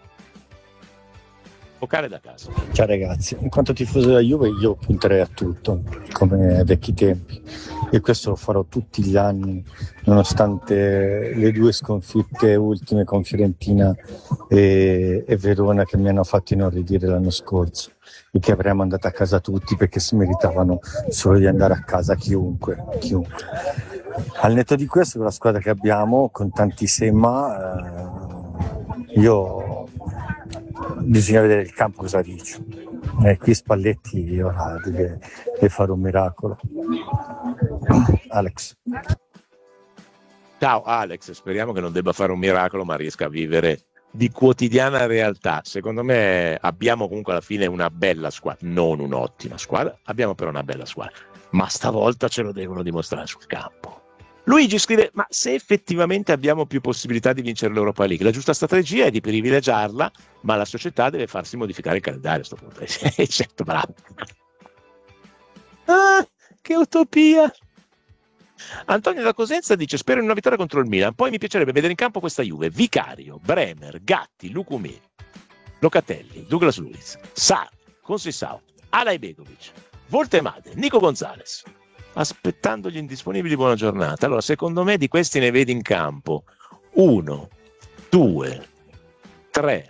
Vocale da casa. Ciao ragazzi, in quanto tifoso della Juve io punterei a tutto, come ai vecchi tempi, e questo lo farò tutti gli anni, nonostante le 2 sconfitte ultime con Fiorentina e Verona che mi hanno fatto inorridire l'anno scorso e che avrei mandato a casa tutti perché si meritavano solo di andare a casa chiunque. Al netto di questo, con la squadra che abbiamo, con tanti se ma, bisogna vedere il campo cosa dice. Qui Spalletti ora deve fare un miracolo. Alex. Ciao Alex, speriamo che non debba fare un miracolo ma riesca a vivere di quotidiana realtà. Secondo me abbiamo comunque alla fine una bella squadra, non un'ottima squadra, abbiamo però una bella squadra, ma stavolta ce lo devono dimostrare sul campo. Luigi scrive: ma se effettivamente abbiamo più possibilità di vincere l'Europa League, la giusta strategia è di privilegiarla, ma la società deve farsi modificare il calendario a questo punto. Certo, bravo. Che utopia. Antonio da Cosenza dice: spero in una vittoria contro il Milan, poi mi piacerebbe vedere in campo questa Juve: Vicario, Bremer, Gatti, Lucumí, Locatelli, Douglas Luiz, Sarr, Conceição, Alay Begovic, Voltemade, Nico Gonzalez, aspettando gli indisponibili, buona giornata. Allora, secondo me di questi ne vedi in campo 1, 2, 3,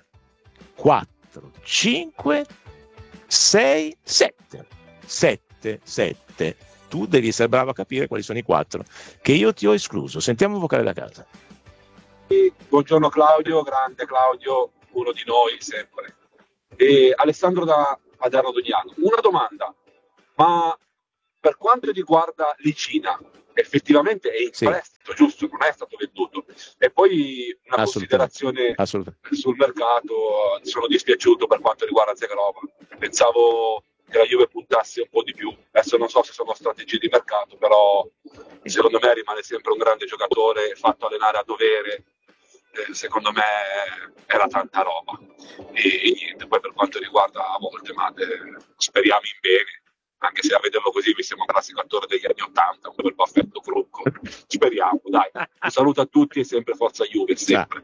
4, 5, 6, 7. 7. Tu devi essere bravo a capire quali sono i 4 che io ti ho escluso. Sentiamo un vocale da casa. Buongiorno Claudio, grande Claudio, uno di noi sempre. E Alessandro da Aderno Dugnano. Una domanda, ma per quanto riguarda Licina, effettivamente è in prestito, giusto? Non è stato venduto. E poi una considerazione sul mercato, sono dispiaciuto per quanto riguarda Zegrova. Pensavo che la Juve puntasse un po' di più. Adesso non so se sono strategie di mercato, però secondo me rimane sempre un grande giocatore, fatto allenare a dovere. Secondo me era tanta roba. E niente, poi per quanto riguarda a volte, ma speriamo in bene. Anche se a vederlo così mi sembra un classico attore degli anni '80, un bel baffetto Crucco. Speriamo, dai. Un saluto a tutti e sempre forza Juve, sempre.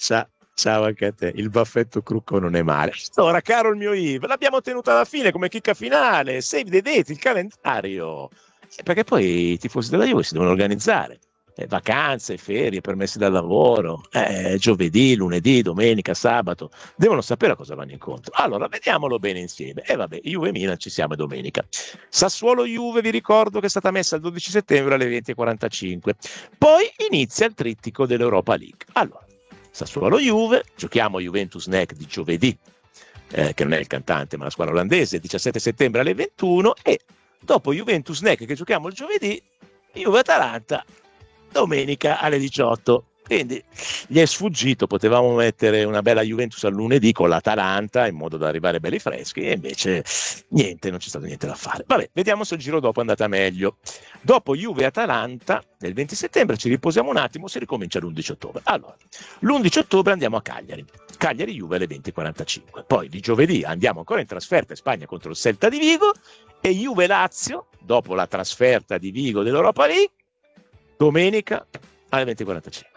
Ciao anche a te, il baffetto Crucco non è male. Ora, caro il mio Yves, l'abbiamo tenuta alla fine come chicca finale, save the date, il calendario. Perché poi i tifosi della Juve si devono organizzare. Vacanze, ferie, permessi dal lavoro, giovedì, lunedì, domenica, sabato, devono sapere a cosa vanno incontro. Allora, vediamolo bene insieme. E vabbè, Juve Milan ci siamo domenica. Sassuolo Juve, vi ricordo che è stata messa il 12 settembre alle 20:45. Poi inizia il trittico dell'Europa League. Allora, Sassuolo Juve, giochiamo Juventus NEC di giovedì, che non è il cantante ma la squadra olandese, 17 settembre alle 21, e dopo Juventus NEC che giochiamo il giovedì, Juve Atalanta domenica alle 18. Quindi gli è sfuggito, potevamo mettere una bella Juventus al lunedì con l'Atalanta in modo da arrivare belli freschi, e invece niente, non c'è stato niente da fare. Vabbè, vediamo se il giro dopo è andata meglio. Dopo Juve Atalanta del 20 settembre ci riposiamo un attimo, si ricomincia l'11 ottobre. Allora, l'11 ottobre andiamo a Cagliari Juve alle 20:45. Poi di giovedì andiamo ancora in trasferta in Spagna contro il Celta di Vigo, e Juve Lazio dopo la trasferta di Vigo dell'Europa League domenica alle 20:45.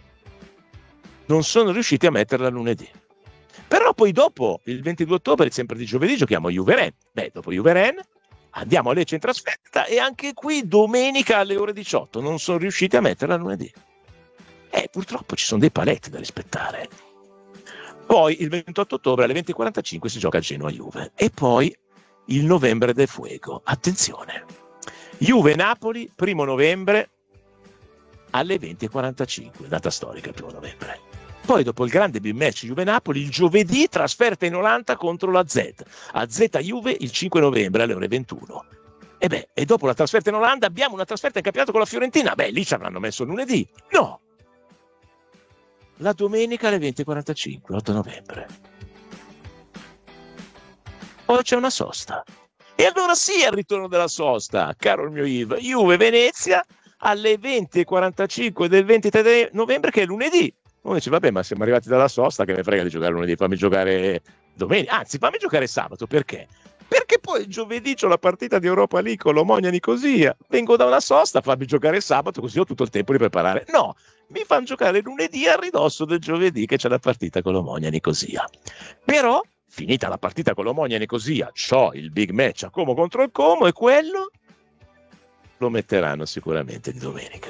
Non sono riusciti a metterla lunedì. Però poi dopo, il 22 ottobre, sempre di giovedì, giochiamo Juve-Rennes. Dopo Juve-Rennes andiamo a Lecce in trasferta, e anche qui domenica alle ore 18. Non sono riusciti a metterla lunedì. Purtroppo ci sono dei paletti da rispettare. Poi il 28 ottobre alle 20:45 si gioca a Genoa-Juve. E poi il novembre del fuego. Attenzione. Juve-Napoli, 1 novembre alle 20:45, data storica, il 1 novembre. Poi dopo il grande big match Juve-Napoli, il giovedì trasferta in Olanda contro la Z. AZ Juve il 5 novembre alle ore 21. E dopo la trasferta in Olanda abbiamo una trasferta in campionato con la Fiorentina. Lì ci avranno messo lunedì. No! La domenica alle 20:45, 8 novembre. Poi c'è una sosta. E allora sì, è il ritorno della sosta, caro il mio Yves. Juve-Venezia alle 20:45 del 23 novembre, che è lunedì. Uno dice, vabbè, ma siamo arrivati dalla sosta, che mi frega di giocare lunedì, fammi giocare domenica, anzi fammi giocare sabato. Perché? Perché poi giovedì c'ho la partita di Europa League con l'Omonia Nicosia, vengo da una sosta, fammi giocare sabato così ho tutto il tempo di preparare. No, mi fanno giocare lunedì a ridosso del giovedì che c'è la partita con l'Omonia Nicosia. Però, finita la partita con l'Omonia Nicosia, c'ho il big match a Como contro il Como, e quello lo metteranno sicuramente di domenica.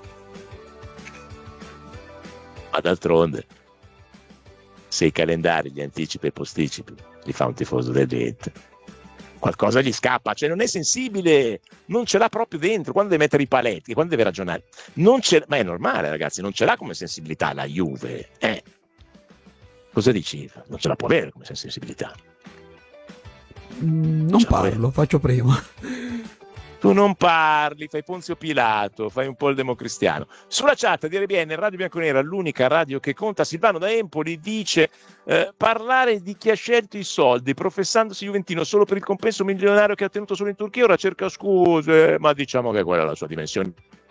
Ma d'altronde, se i calendari, gli anticipi e i posticipi li fa un tifoso del Zenit, qualcosa gli scappa, cioè non è sensibile, non ce l'ha proprio dentro. Quando deve mettere i paletti, quando deve ragionare, ma è normale, ragazzi, non ce l'ha come sensibilità la Juve. Cosa dici? Non ce la può avere come sensibilità. Non parlo, faccio prima. Tu non parli, fai Ponzio Pilato, fai un po' il democristiano. Sulla chat di RBN, Radio Bianconera, l'unica radio che conta, Silvano da Empoli dice parlare di chi ha scelto i soldi professandosi juventino solo per il compenso milionario che ha tenuto solo in Turchia, ora cerca scuse, ma diciamo che quella è la sua dimensione.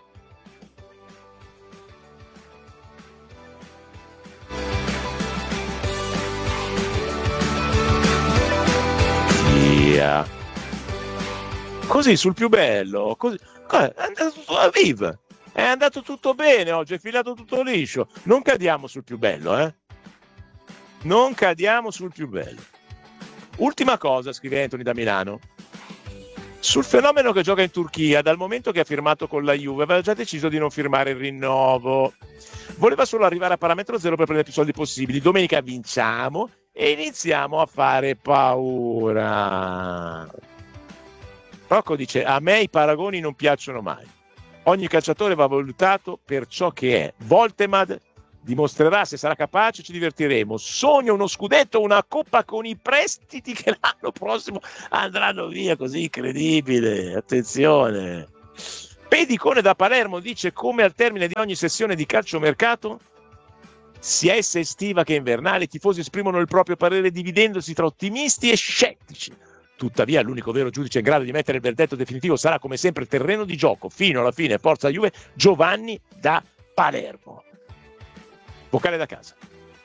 Via. Così sul più bello, così, è andato tutto a viva, è andato tutto bene oggi, è filato tutto liscio. Non cadiamo sul più bello, non cadiamo sul più bello. Ultima cosa, scrive Anthony da Milano, Sul fenomeno che gioca in Turchia, dal momento che ha firmato con la Juve, aveva già deciso di non firmare il rinnovo. Voleva solo arrivare a parametro zero per prendere più soldi possibili. Domenica vinciamo e iniziamo a fare paura. Rocco dice: a me i paragoni non piacciono mai. Ogni calciatore va valutato per ciò che è. Voltemad dimostrerà se sarà capace, ci divertiremo. Sogno uno scudetto, una coppa con i prestiti che l'anno prossimo andranno via, così incredibile. Attenzione. Pedicone da Palermo dice: come al termine di ogni sessione di calciomercato, sia essa estiva che invernale, i tifosi esprimono il proprio parere dividendosi tra ottimisti e scettici. Tuttavia l'unico vero giudice in grado di mettere il verdetto definitivo sarà come sempre il terreno di gioco fino alla fine. Forza Juve, Giovanni da Palermo. Vocale da casa.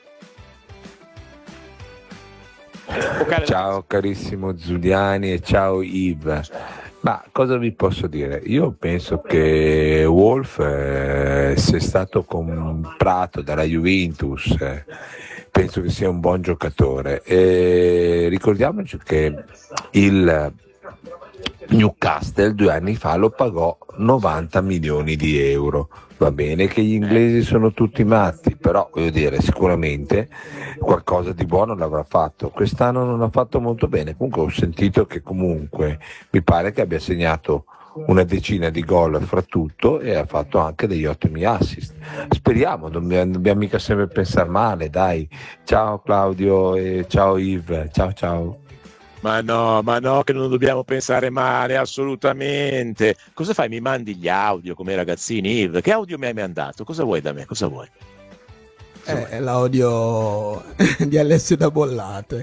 Ciao carissimo Giuliani e ciao Yves. Ma cosa vi posso dire? Io penso che Wolf sia stato comprato dalla Juventus, penso che sia un buon giocatore e ricordiamoci che il Newcastle 2 anni fa lo pagò 90 milioni di euro. Va bene che gli inglesi sono tutti matti, però voglio dire, sicuramente qualcosa di buono l'avrà fatto. Quest'anno non ha fatto molto bene, comunque ho sentito che comunque mi pare che abbia segnato una decina di gol fra tutto e ha fatto anche degli ottimi assist. Speriamo, non dobbiamo mica sempre pensare male, dai. Ciao Claudio e ciao Yves, ciao. Ma no, che non dobbiamo pensare male, assolutamente. Cosa fai? Mi mandi gli audio come i ragazzini, Yves? Che audio mi hai mandato? Cosa vuoi da me? Cosa vuoi? È l'audio di Alessio da Bollate.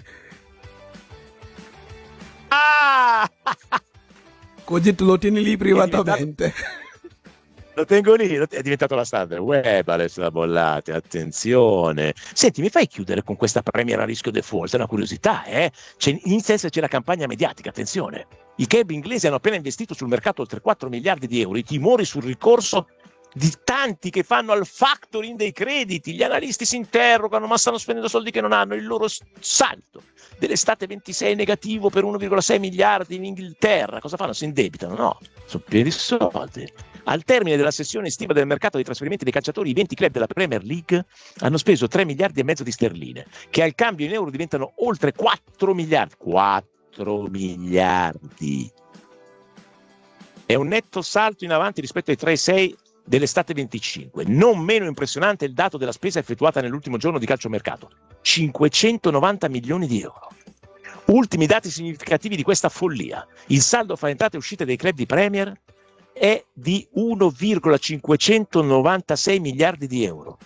Ah! Così tu lo tieni lì privatamente. Lo tengo lì, è diventato la standard web Alessio da Bollate, attenzione. Senti, mi fai chiudere con questa Premier a rischio default? È una curiosità, inizia a esserci la campagna mediatica, attenzione. I club inglesi hanno appena investito sul mercato oltre 4 miliardi di euro, i timori sul ricorso di tanti che fanno al factoring dei crediti, gli analisti si interrogano, ma stanno spendendo soldi che non hanno, il loro salto dell'estate 26 negativo per 1,6 miliardi in Inghilterra, cosa fanno? Si indebitano? No, sono pieni di soldi. Al termine della sessione estiva del mercato dei trasferimenti dei calciatori, i 20 club della Premier League hanno speso 3 miliardi e mezzo di sterline, che al cambio in euro diventano oltre 4 miliardi. 4 miliardi. È un netto salto in avanti rispetto ai 3,6 dell'estate 25. Non meno impressionante il dato della spesa effettuata nell'ultimo giorno di calciomercato. 590 milioni di euro. Ultimi dati significativi di questa follia. Il saldo fra entrate e uscite dei club di Premier è di 1,596 miliardi di euro.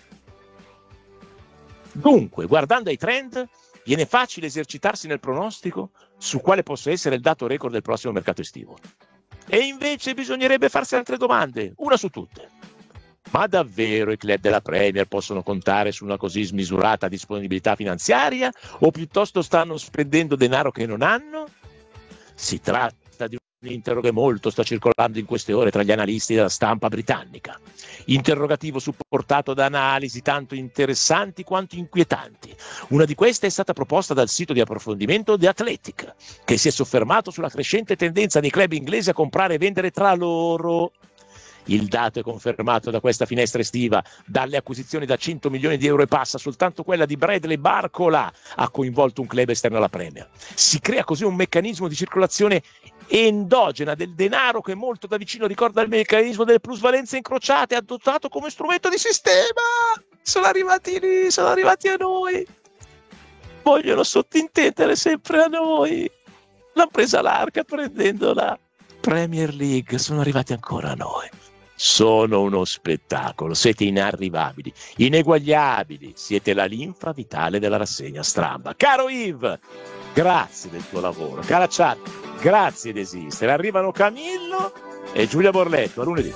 Dunque, guardando ai trend, viene facile esercitarsi nel pronostico su quale possa essere il dato record del prossimo mercato estivo. E invece bisognerebbe farsi altre domande, una su tutte. Ma davvero i club della Premier possono contare su una così smisurata disponibilità finanziaria o piuttosto stanno spendendo denaro che non hanno? Si tratta di un interrogativo che molto sta circolando in queste ore tra gli analisti della stampa britannica. Interrogativo supportato da analisi tanto interessanti quanto inquietanti. Una di queste è stata proposta dal sito di approfondimento The Athletic, che si è soffermato sulla crescente tendenza dei club inglesi a comprare e vendere tra loro. Il dato è confermato da questa finestra estiva, dalle acquisizioni da 100 milioni di euro e passa, soltanto quella di Bradley Barcola ha coinvolto un club esterno alla Premier. Si crea così un meccanismo di circolazione endogena del denaro che molto da vicino ricorda il meccanismo delle plusvalenze incrociate, adottato come strumento di sistema. Sono arrivati lì, sono arrivati a noi. Vogliono sottintendere sempre a noi. L'hanno presa l'arca prendendo la Premier League, sono arrivati ancora a noi. Sono uno spettacolo, siete inarrivabili, ineguagliabili, siete la linfa vitale della rassegna Stramba. Caro Yves, grazie del tuo lavoro. Cara chat, grazie di esistere. Arrivano Camillo e Giulia Borletto, a lunedì.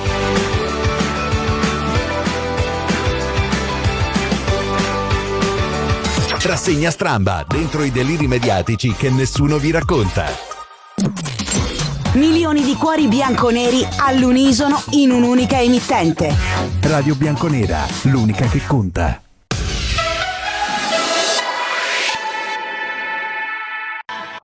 Rassegna Stramba, dentro i deliri mediatici che nessuno vi racconta. Milioni di cuori bianconeri all'unisono in un'unica emittente. Radio Bianconera, l'unica che conta.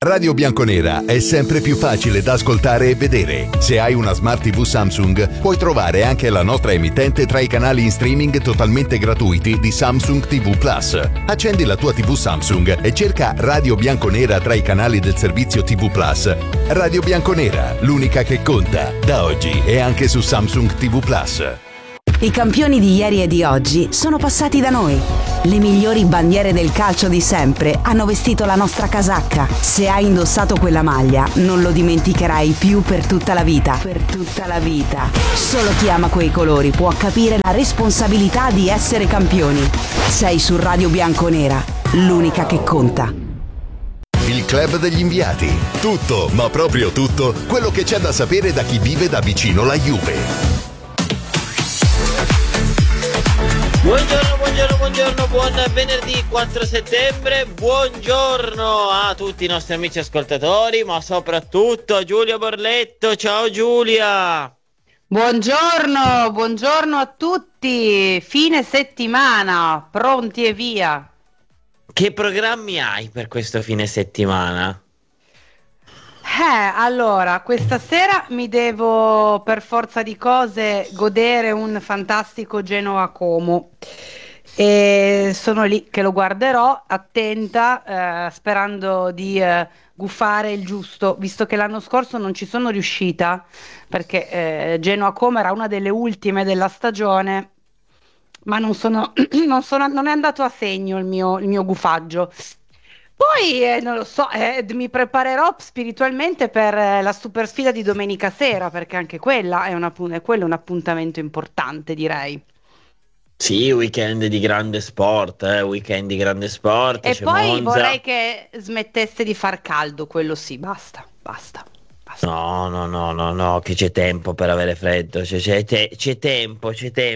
Radio Bianconera è sempre più facile da ascoltare e vedere. Se hai una Smart TV Samsung, puoi trovare anche la nostra emittente tra i canali in streaming totalmente gratuiti di Samsung TV Plus. Accendi la tua TV Samsung e cerca Radio Bianconera tra i canali del servizio TV Plus. Radio Bianconera, l'unica che conta. Da oggi è anche su Samsung TV Plus. I campioni di ieri e di oggi sono passati da noi. Le migliori bandiere del calcio di sempre hanno vestito la nostra casacca. Se hai indossato quella maglia, non lo dimenticherai più per tutta la vita. Per tutta la vita. Solo chi ama quei colori può capire la responsabilità di essere campioni. Sei su Radio Bianconera, l'unica che conta. Il Club degli Inviati. Tutto, ma proprio tutto, quello che c'è da sapere da chi vive da vicino la Juve. Buongiorno, buon venerdì 4 settembre, buongiorno a tutti i nostri amici ascoltatori, ma soprattutto a Giulia Borletto. Ciao Giulia! Buongiorno a tutti, fine settimana, pronti e via. Che programmi hai per questo fine settimana? Allora, questa sera mi devo per forza di cose godere un fantastico Genoa-Como e sono lì che lo guarderò attenta, sperando di guffare il giusto, visto che l'anno scorso non ci sono riuscita perché Genoa-Como era una delle ultime della stagione, ma non è andato a segno il mio guffaggio. Poi non lo so, mi preparerò spiritualmente per la super sfida di domenica sera, perché anche quella quello è un appuntamento importante, direi. Sì, weekend di grande sport. E c'è poi Monza. vorrei che smettesse di far caldo, quello sì, basta. No, che c'è tempo per avere freddo, c'è tempo.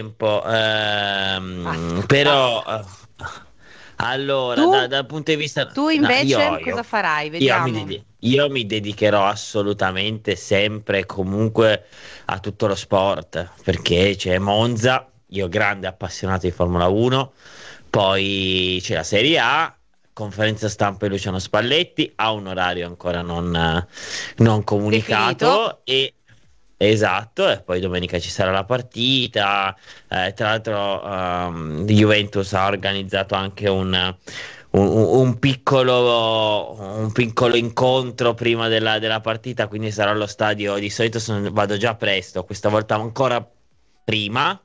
Però... Allora, dal punto di vista... Tu invece cosa farai? Vediamo. Io mi dedicherò assolutamente sempre e comunque a tutto lo sport, perché c'è Monza, io grande appassionato di Formula 1, poi c'è la Serie A, conferenza stampa di Luciano Spalletti, ha un orario ancora non comunicato e... Esatto, e poi domenica ci sarà la partita. Tra l'altro Juventus ha organizzato anche un piccolo incontro prima della partita, quindi sarà allo stadio. Di solito vado già presto, questa volta ancora prima,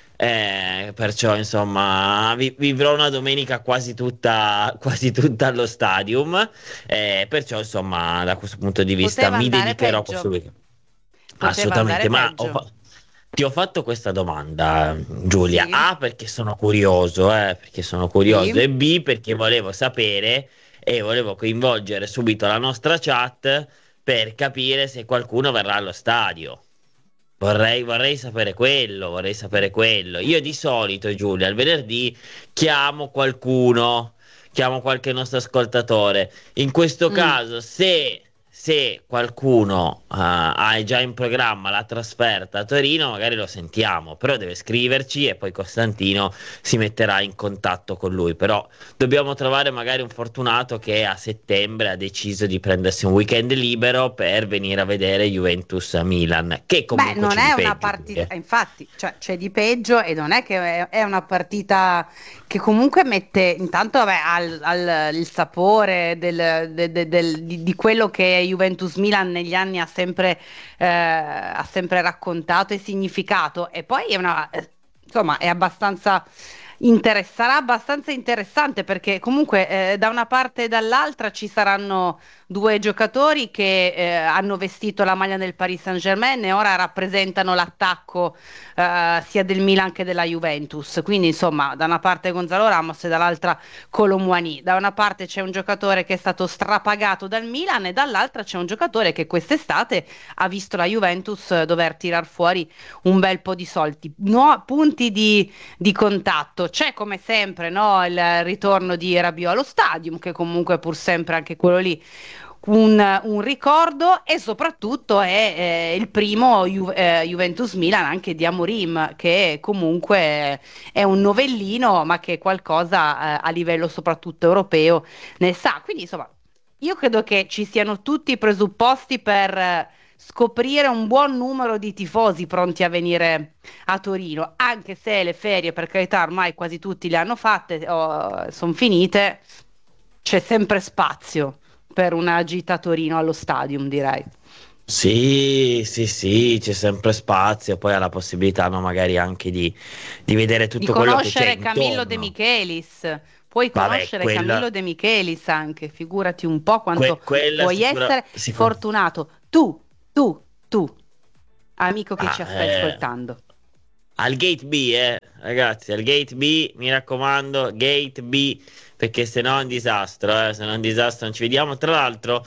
perciò insomma vivrò una domenica quasi tutta allo stadium, perciò insomma da questo punto di vista mi dedicherò a questo weekend. Assolutamente, ma ti ho fatto questa domanda, Giulia. Sì. A, perché sono curioso, Sì. e B, perché volevo sapere e volevo coinvolgere subito la nostra chat per capire se qualcuno verrà allo stadio. Vorrei sapere quello. Io di solito, Giulia, il venerdì chiamo qualche nostro ascoltatore. In questo caso, se qualcuno ha già in programma la trasferta a Torino, magari lo sentiamo, però deve scriverci e poi Costantino si metterà in contatto con lui. Però dobbiamo trovare magari un fortunato che a settembre ha deciso di prendersi un weekend libero per venire a vedere Juventus-Milan, che comunque non c'è è di una peggio, partita, infatti, cioè, c'è di peggio e non è che è una partita che comunque mette intanto il sapore di quello che Juventus-Milan negli anni ha sempre raccontato e significato, e poi è abbastanza sarà abbastanza interessante, perché comunque da una parte e dall'altra ci saranno due giocatori che hanno vestito la maglia del Paris Saint-Germain e ora rappresentano l'attacco sia del Milan che della Juventus. Quindi insomma, da una parte Gonzalo Ramos e dall'altra Kolo Muani. Da una parte c'è un giocatore che è stato strapagato dal Milan e dall'altra c'è un giocatore che quest'estate ha visto la Juventus dover tirar fuori un bel po' di soldi, punti di contatto. C'è come sempre, no, il ritorno di Rabiot allo Stadium, che comunque pur sempre anche quello lì un ricordo, e soprattutto è il primo Juventus-Milan anche di Amorim, che comunque è un novellino ma che qualcosa a livello soprattutto europeo ne sa. Quindi insomma io credo che ci siano tutti i presupposti per scoprire un buon numero di tifosi pronti a venire a Torino, anche se le ferie, per carità, ormai quasi tutti le hanno fatte, sono finite, c'è sempre spazio per una gita a Torino allo Stadium, direi. Sì, c'è sempre spazio, poi ha la possibilità, no, magari anche di vedere tutto quello che c'è conoscere Camillo intorno. De Michelis. Puoi Vabbè, conoscere quella- Camillo De Michelis anche, figurati un po' quanto quella puoi sicura- essere sicur- fortunato. Tu, amico che ci stai ascoltando. Al Gate B, ragazzi, al Gate B, mi raccomando, Gate B, perché se no è un disastro, se no è un disastro non ci vediamo. Tra l'altro,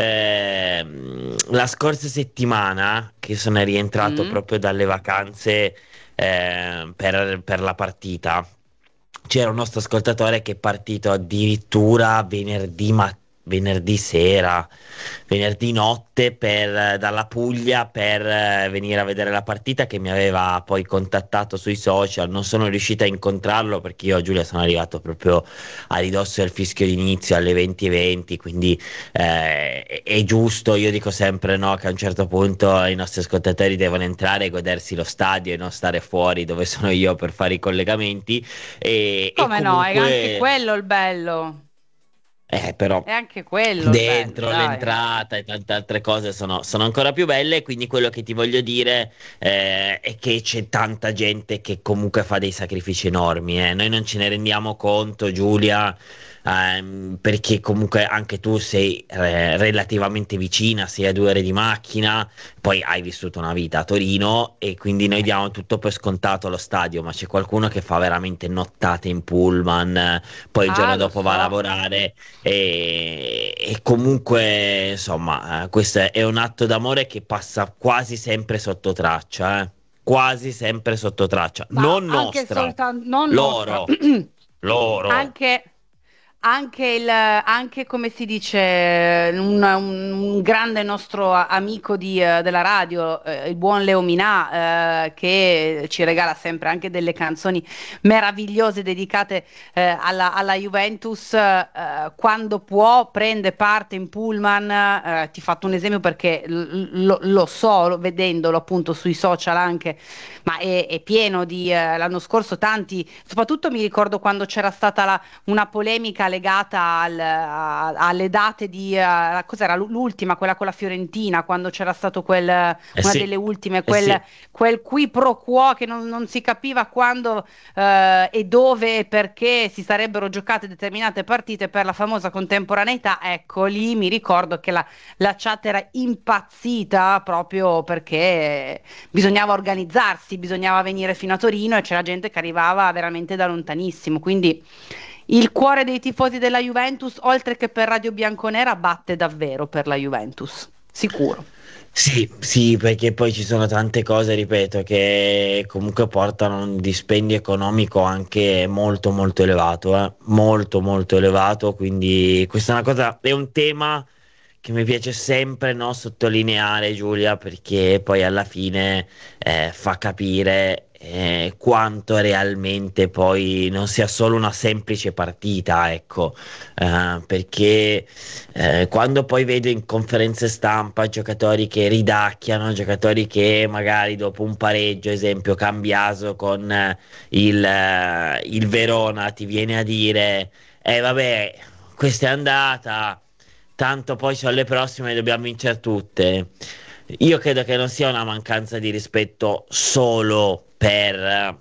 la scorsa settimana, che sono rientrato proprio dalle vacanze per la partita, c'era un nostro ascoltatore che è partito addirittura venerdì sera, venerdì notte dalla Puglia per venire a vedere la partita, che mi aveva poi contattato sui social. Non sono riuscito a incontrarlo perché io e Giulia sono arrivato proprio a ridosso del fischio d'inizio alle 20:20, quindi è giusto, io dico sempre, no, che a un certo punto i nostri ascoltatori devono entrare e godersi lo stadio e non stare fuori dove sono io per fare i collegamenti. Come no, è comunque- anche quello il bello. Però È anche quello il dentro bello, dai. l'entrata e tante altre cose sono ancora più belle. Quindi quello che ti voglio dire è che c'è tanta gente che comunque fa dei sacrifici enormi, noi non ce ne rendiamo conto, Giulia, perché comunque anche tu sei relativamente vicina, sei a 2 ore di macchina, poi hai vissuto una vita a Torino e quindi noi diamo tutto per scontato allo stadio, ma c'è qualcuno che fa veramente nottate in pullman, poi il giorno lo dopo va a so. lavorare e comunque insomma questo è un atto d'amore che passa quasi sempre sotto traccia, quasi sempre sotto traccia, non Anche nostra, soltanto non loro, nostra. loro. Anche come si dice, un grande nostro amico della radio, il buon Leo Minà, che ci regala sempre anche delle canzoni meravigliose dedicate alla Juventus, quando può prende parte in pullman. Ti ho fatto un esempio perché lo so, vedendolo appunto sui social anche, ma è pieno di l'anno scorso tanti, soprattutto mi ricordo quando c'era stata una polemica legata alle date di cos'era l'ultima, quella con la Fiorentina, quando c'era stato una sì. delle ultime, Sì. quel qui pro quo che non si capiva quando e dove e perché si sarebbero giocate determinate partite per la famosa contemporaneità. Ecco, lì mi ricordo che la chat era impazzita proprio perché bisognava organizzarsi, bisognava venire fino a Torino e c'era gente che arrivava veramente da lontanissimo, quindi il cuore dei tifosi della Juventus, oltre che per Radio Bianconera, batte davvero per la Juventus, sicuro. Sì, perché poi ci sono tante cose, ripeto, che comunque portano un dispendio economico anche molto molto elevato, molto molto elevato, quindi questa è una cosa, è un tema che mi piace sempre, no, sottolineare, Giulia, perché poi alla fine fa capire quanto realmente poi non sia solo una semplice partita, ecco, perché quando poi vedo in conferenze stampa giocatori che ridacchiano, giocatori che magari dopo un pareggio, esempio Cambiaso con il Verona, ti viene a dire vabbè, questa è andata, tanto poi sono le prossime, dobbiamo vincere tutte. Io credo che non sia una mancanza di rispetto solo per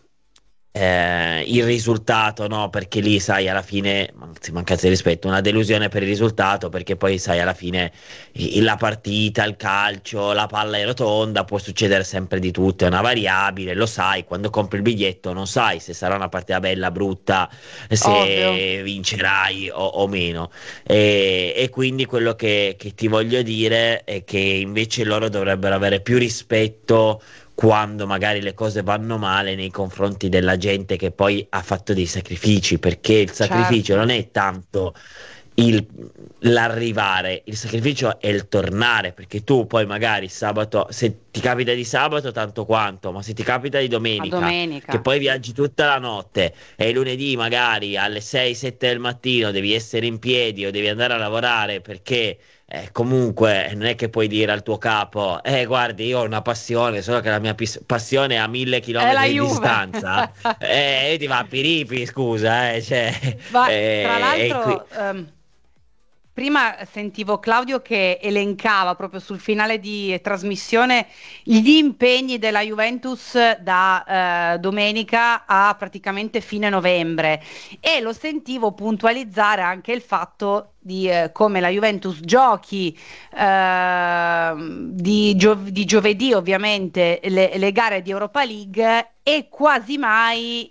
il risultato, no? Perché lì, sai, alla fine, mancanza di rispetto, una delusione per il risultato, perché poi, sai, alla fine la partita, il calcio, la palla è rotonda, può succedere sempre di tutto, è una variabile, lo sai, quando compri il biglietto non sai se sarà una partita bella, brutta, se Ovvio. vincerai o meno, e quindi quello che ti voglio dire è che invece loro dovrebbero avere più rispetto quando magari le cose vanno male nei confronti della gente che poi ha fatto dei sacrifici, perché il sacrificio non è tanto l'arrivare, il sacrificio è il tornare, perché tu poi magari sabato, se ti capita di sabato tanto quanto, ma se ti capita di domenica, che poi viaggi tutta la notte e lunedì magari alle 6-7 del mattino devi essere in piedi o devi andare a lavorare perché comunque non è che puoi dire al tuo capo guardi, io ho una passione, solo che la mia passione è a 1000 chilometri di distanza e ti va a piripi, scusa tra l'altro prima sentivo Claudio che elencava proprio sul finale di trasmissione gli impegni della Juventus da domenica a praticamente fine novembre, e lo sentivo puntualizzare anche il fatto di come la Juventus giochi di giovedì ovviamente le gare di Europa League e quasi mai